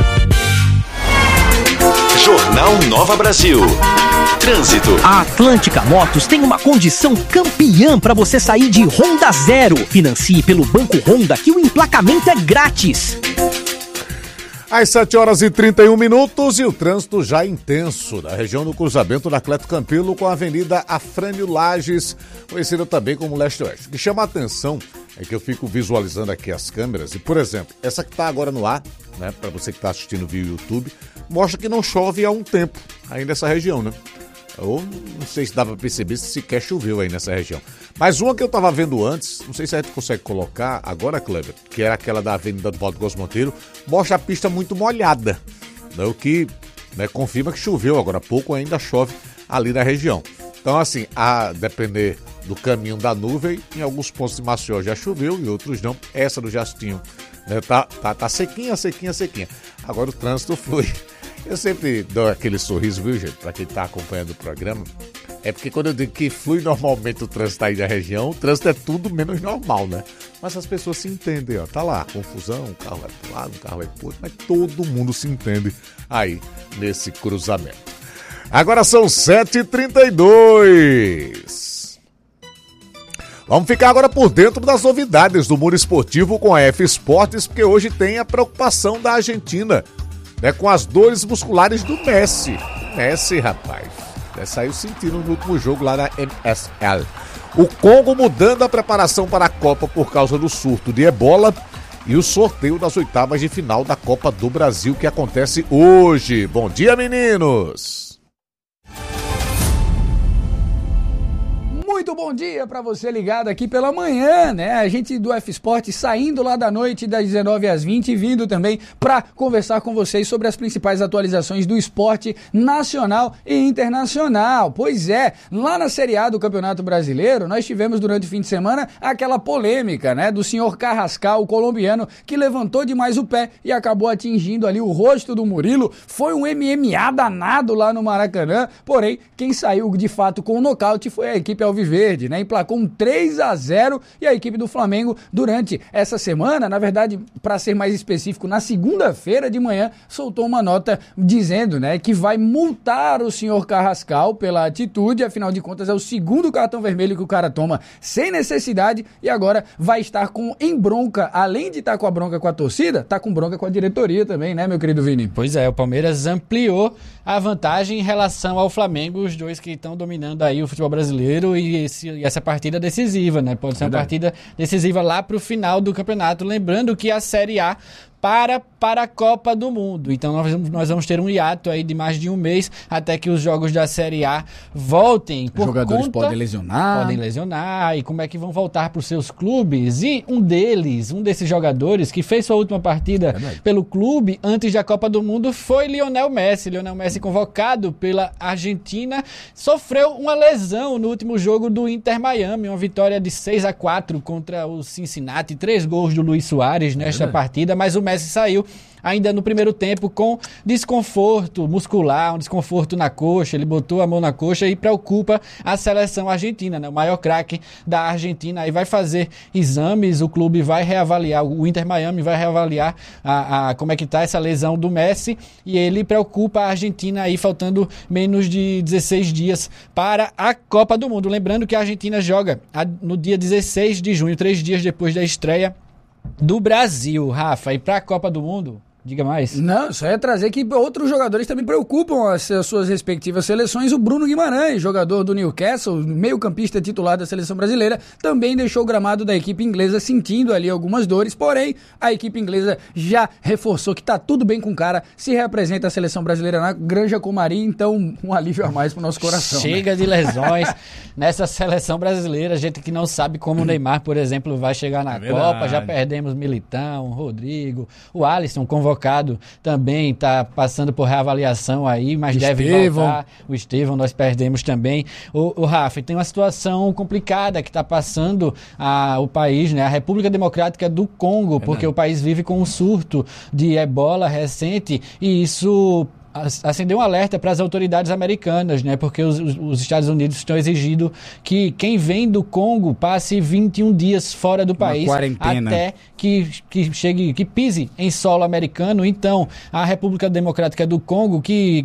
R: Jornal Nova Brasil. Trânsito.
T: A Atlântica Motos tem uma condição campeã para você sair de Honda Zero. Financie pelo Banco Honda que o emplacamento é grátis.
A: Às 7h31 e o trânsito já intenso na região do cruzamento da Cleto Campilo com a Avenida Afrânio Lages, conhecida também como Leste-Oeste. O que chama a atenção é que eu fico visualizando aqui as câmeras e, por exemplo, essa que está agora no ar, né, para você que está assistindo via YouTube, mostra que não chove há um tempo aí nessa região, né? Ou não sei se dá para perceber se sequer choveu aí nessa região. Mas uma que eu estava vendo antes, não sei se a gente consegue colocar agora, Kleber, que era aquela da Avenida do Valdo Góes Monteiro, mostra a pista muito molhada, né, o que, né, confirma que choveu. Agora há pouco ainda chove ali na região. Então, assim, a depender do caminho da nuvem, em alguns pontos de Maceió já choveu e outros não. Essa do Jastinho, né, tá sequinha. Agora o trânsito flui. Eu sempre dou aquele sorriso, viu, gente, pra quem tá acompanhando o programa. É porque quando eu digo que flui normalmente o trânsito aí da região, o trânsito é tudo menos normal, né? Mas as pessoas se entendem, ó. Tá lá, confusão, um carro vai pro lado, um carro vai pro outro, mas todo mundo se entende aí nesse cruzamento. Agora são 7h32. Vamos ficar agora por dentro das novidades do mundo esportivo com a F Esportes, porque hoje tem a preocupação da Argentina, né, com as dores musculares do Messi. Messi, rapaz, saiu sentindo no último jogo lá na MSL. O Congo mudando a preparação para a Copa por causa do surto de ebola e o sorteio das oitavas de final da Copa do Brasil que acontece hoje. Bom dia, meninos!
U: Muito bom dia para você ligado aqui pela manhã, né? A gente do F Sport saindo lá da noite das 19 às 20 e vindo também para conversar com vocês sobre as principais atualizações do esporte nacional e internacional. Pois é, lá na Série A do Campeonato Brasileiro, nós tivemos durante o fim de semana aquela polêmica, né, do senhor Carrascal, o colombiano, que levantou demais o pé e acabou atingindo ali o rosto do Murilo. Foi um MMA danado lá no Maracanã, porém, quem saiu de fato com o nocaute foi a equipe alviverde, né? Emplacou um 3-0 e a equipe do Flamengo durante essa semana, na verdade, para ser mais específico, na segunda-feira de manhã, soltou uma nota dizendo, né, que vai multar o senhor Carrascal pela atitude, afinal de contas é o segundo cartão vermelho que o cara toma sem necessidade e agora vai estar em bronca, além de estar com a bronca com a torcida, tá com bronca com a diretoria também, né, meu querido Vini?
V: Pois é, o Palmeiras ampliou a vantagem em relação ao Flamengo, os dois que estão dominando aí o futebol brasileiro e essa partida decisiva, né? Pode ser uma partida decisiva lá pro final do campeonato. Lembrando que a Série A para a Copa do Mundo. Então nós vamos ter um hiato aí de mais de um mês até que os jogos da Série A voltem.
U: Os jogadores podem lesionar.
V: E como é que vão voltar para os seus clubes? E um desses jogadores que fez sua última partida pelo clube antes da Copa do Mundo foi Lionel Messi. Lionel Messi, convocado pela Argentina, sofreu uma lesão no último jogo do Inter Miami, uma vitória de 6-4 contra o Cincinnati, 3 gols do Luis Suárez nesta partida, mas o Messi saiu ainda no primeiro tempo com desconforto muscular, um desconforto na coxa. Ele botou a mão na coxa e preocupa a seleção argentina, né? O maior craque da Argentina aí vai fazer exames, o clube vai reavaliar, o Inter Miami vai reavaliar como é que tá essa lesão do Messi, e ele preocupa a Argentina aí faltando menos de 16 dias para a Copa do Mundo. Lembrando que a Argentina joga no dia 16 de junho, 3 dias depois da estreia do Brasil, Rafa, e para a Copa do Mundo, Diga mais.
U: Não, só ia trazer que outros jogadores também preocupam as suas respectivas seleções. O Bruno Guimarães, jogador do Newcastle, meio-campista titular da seleção brasileira, também deixou o gramado da equipe inglesa sentindo ali algumas dores, porém a equipe inglesa já reforçou que tá tudo bem com o cara, se representa a seleção brasileira na Granja Comari, então um alívio a mais pro nosso coração.
V: Chega, né, de lesões nessa seleção brasileira, gente que não sabe como o Neymar, por exemplo, vai chegar na Copa, já perdemos Militão, Rodrigo, o Alisson convocado também está passando por reavaliação aí, mas deve voltar. O Estevão nós perdemos também. O Rafa, tem uma situação complicada que está passando o país, né? A República Democrática do Congo, porque o país vive com um surto de ebola recente e isso acendeu um alerta para as autoridades americanas, né? Porque os Estados Unidos estão exigindo que quem vem do Congo passe 21 dias fora do país até que pise em solo americano. Então, a República Democrática do Congo, que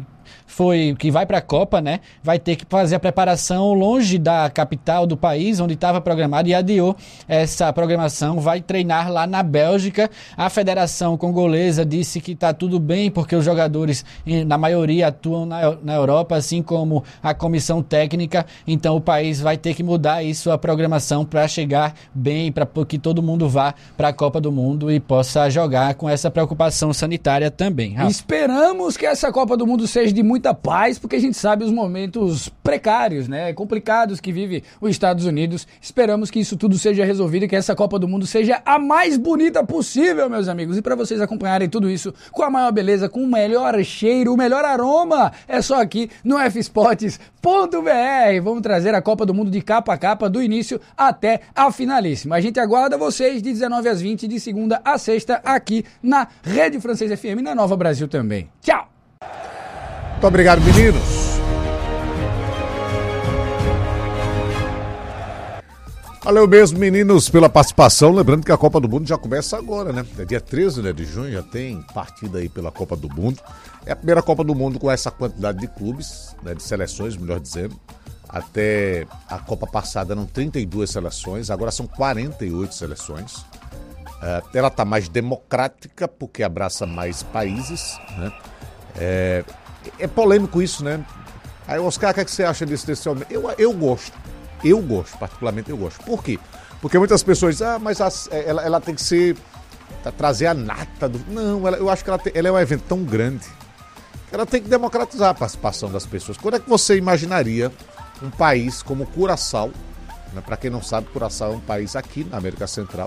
V: vai para a Copa, né? Vai ter que fazer a preparação longe da capital do país, onde estava programado, e adiou essa programação, vai treinar lá na Bélgica. A Federação Congolesa disse que está tudo bem, porque os jogadores, na maioria, atuam na Europa, assim como a comissão técnica, então o país vai ter que mudar isso, a programação, para chegar bem, para que todo mundo vá para a Copa do Mundo e possa jogar com essa preocupação sanitária também. Rafa.
U: Esperamos que essa Copa do Mundo seja de muita paz, porque a gente sabe os momentos precários, né, complicados que vive os Estados Unidos. Esperamos que isso tudo seja resolvido e que essa Copa do Mundo seja a mais bonita possível, meus amigos. E para vocês acompanharem tudo isso com a maior beleza, com o melhor cheiro, o melhor aroma, é só aqui no fsports.br. Vamos trazer a Copa do Mundo de capa a capa, do início até a finalíssima. A gente aguarda vocês de 19 às 20, de segunda a sexta, aqui na Rede Francês FM, na Nova Brasil também. Tchau!
A: Muito obrigado, meninos. Valeu mesmo, meninos, pela participação. Lembrando que a Copa do Mundo já começa agora, né? É dia 13, né, de junho, já tem partida aí pela Copa do Mundo. É a primeira Copa do Mundo com essa quantidade de clubes, né, de seleções, melhor dizendo. Até a Copa passada eram 32 seleções, agora são 48 seleções. Ela está mais democrática porque abraça mais países, né? É polêmico isso, né? Aí, Oscar, o que você acha desse aumento? Eu gosto, particularmente eu gosto. Por quê? Porque muitas pessoas dizem, mas ela tem que ser, trazer a nata do... Não, eu acho que ela é um evento tão grande que ela tem que democratizar a participação das pessoas. Quando é que você imaginaria um país como Curaçao, né? Para quem não sabe, Curaçao é um país aqui na América Central,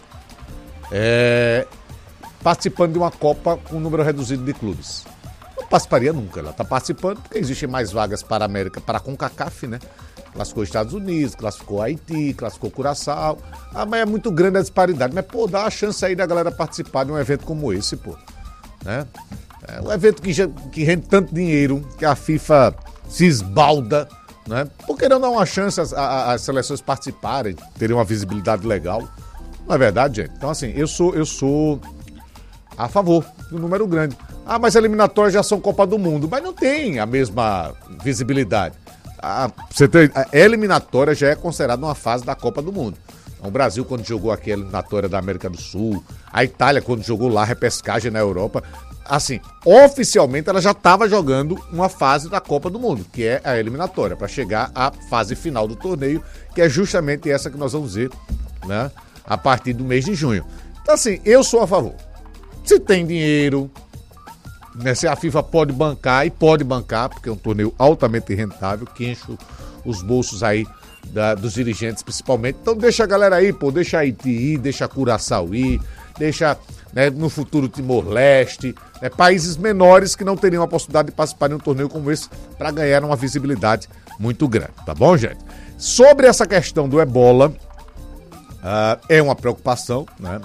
A: participando de uma Copa com um número reduzido de clubes? Não participaria nunca. Ela está participando porque existem mais vagas para a América, para a CONCACAF, né? Classificou os Estados Unidos, classificou Haiti, classificou Curaçao. Mas é muito grande a disparidade. Mas, pô, dá a chance aí da galera participar de um evento como esse, pô. Né? É um evento que rende tanto dinheiro, que a FIFA se esbalda, né? Por que não dar uma chance às seleções participarem, terem uma visibilidade legal? Não é verdade, gente? Então, assim, eu sou a favor do número grande. Mas eliminatórias já são Copa do Mundo. Mas não tem a mesma visibilidade. A eliminatória já é considerada uma fase da Copa do Mundo. O Brasil, quando jogou aqui a eliminatória da América do Sul, a Itália, quando jogou lá a repescagem na Europa, assim, oficialmente ela já estava jogando uma fase da Copa do Mundo, que é a eliminatória, para chegar à fase final do torneio, que é justamente essa que nós vamos ver, né, a partir do mês de junho. Então, assim, eu sou a favor. Se tem dinheiro, né, se a FIFA pode bancar, e pode bancar, porque é um torneio altamente rentável, que enche os bolsos aí dos dirigentes principalmente. Então deixa a galera aí, pô, deixa a Haiti ir, deixa a Curaçao ir, deixa, né, no futuro Timor-Leste, né, países menores que não teriam a possibilidade de participar de um torneio como esse para ganhar uma visibilidade muito grande, tá bom, gente? Sobre essa questão do ebola, é uma preocupação, né?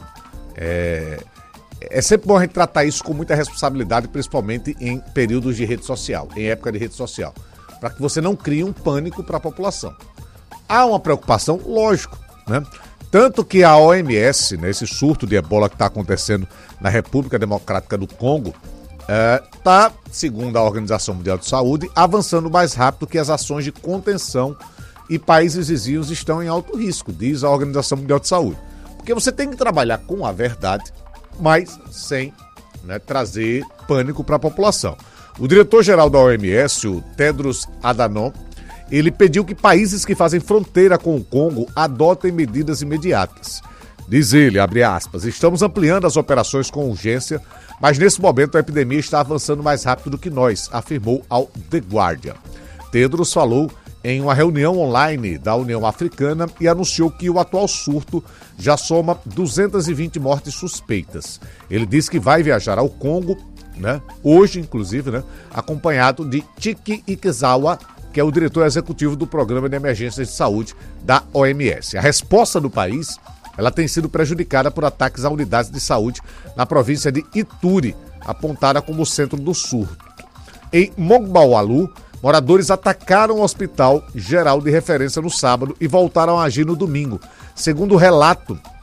A: É sempre bom a gente tratar isso com muita responsabilidade, principalmente em períodos de rede social, em época de rede social, para que você não crie um pânico para a população. Há uma preocupação, lógico, né? Tanto que a OMS, né, esse surto de ebola que está acontecendo na República Democrática do Congo, está, segundo a Organização Mundial de Saúde, avançando mais rápido que as ações de contenção, e países vizinhos estão em alto risco, diz a Organização Mundial de Saúde. Porque você tem que trabalhar com a verdade, mas sem né, trazer pânico para a população. O diretor-geral da OMS, o Tedros Adhanom, ele pediu que países que fazem fronteira com o Congo adotem medidas imediatas. Diz ele, abre aspas, estamos ampliando as operações com urgência, mas nesse momento a epidemia está avançando mais rápido do que nós, afirmou ao The Guardian. Tedros falou em uma reunião online da União Africana e anunciou que o atual surto já soma 220 mortes suspeitas. Ele disse que vai viajar ao Congo, né, hoje inclusive, né, acompanhado de Tiki Ikizawa, que é o diretor executivo do Programa de Emergências de Saúde da OMS. A resposta do país, ela tem sido prejudicada por ataques a unidades de saúde na província de Ituri, apontada como centro do surto. Em Mogbawalu, moradores atacaram o Hospital Geral de Referência no sábado e voltaram a agir no domingo. Segundo o relato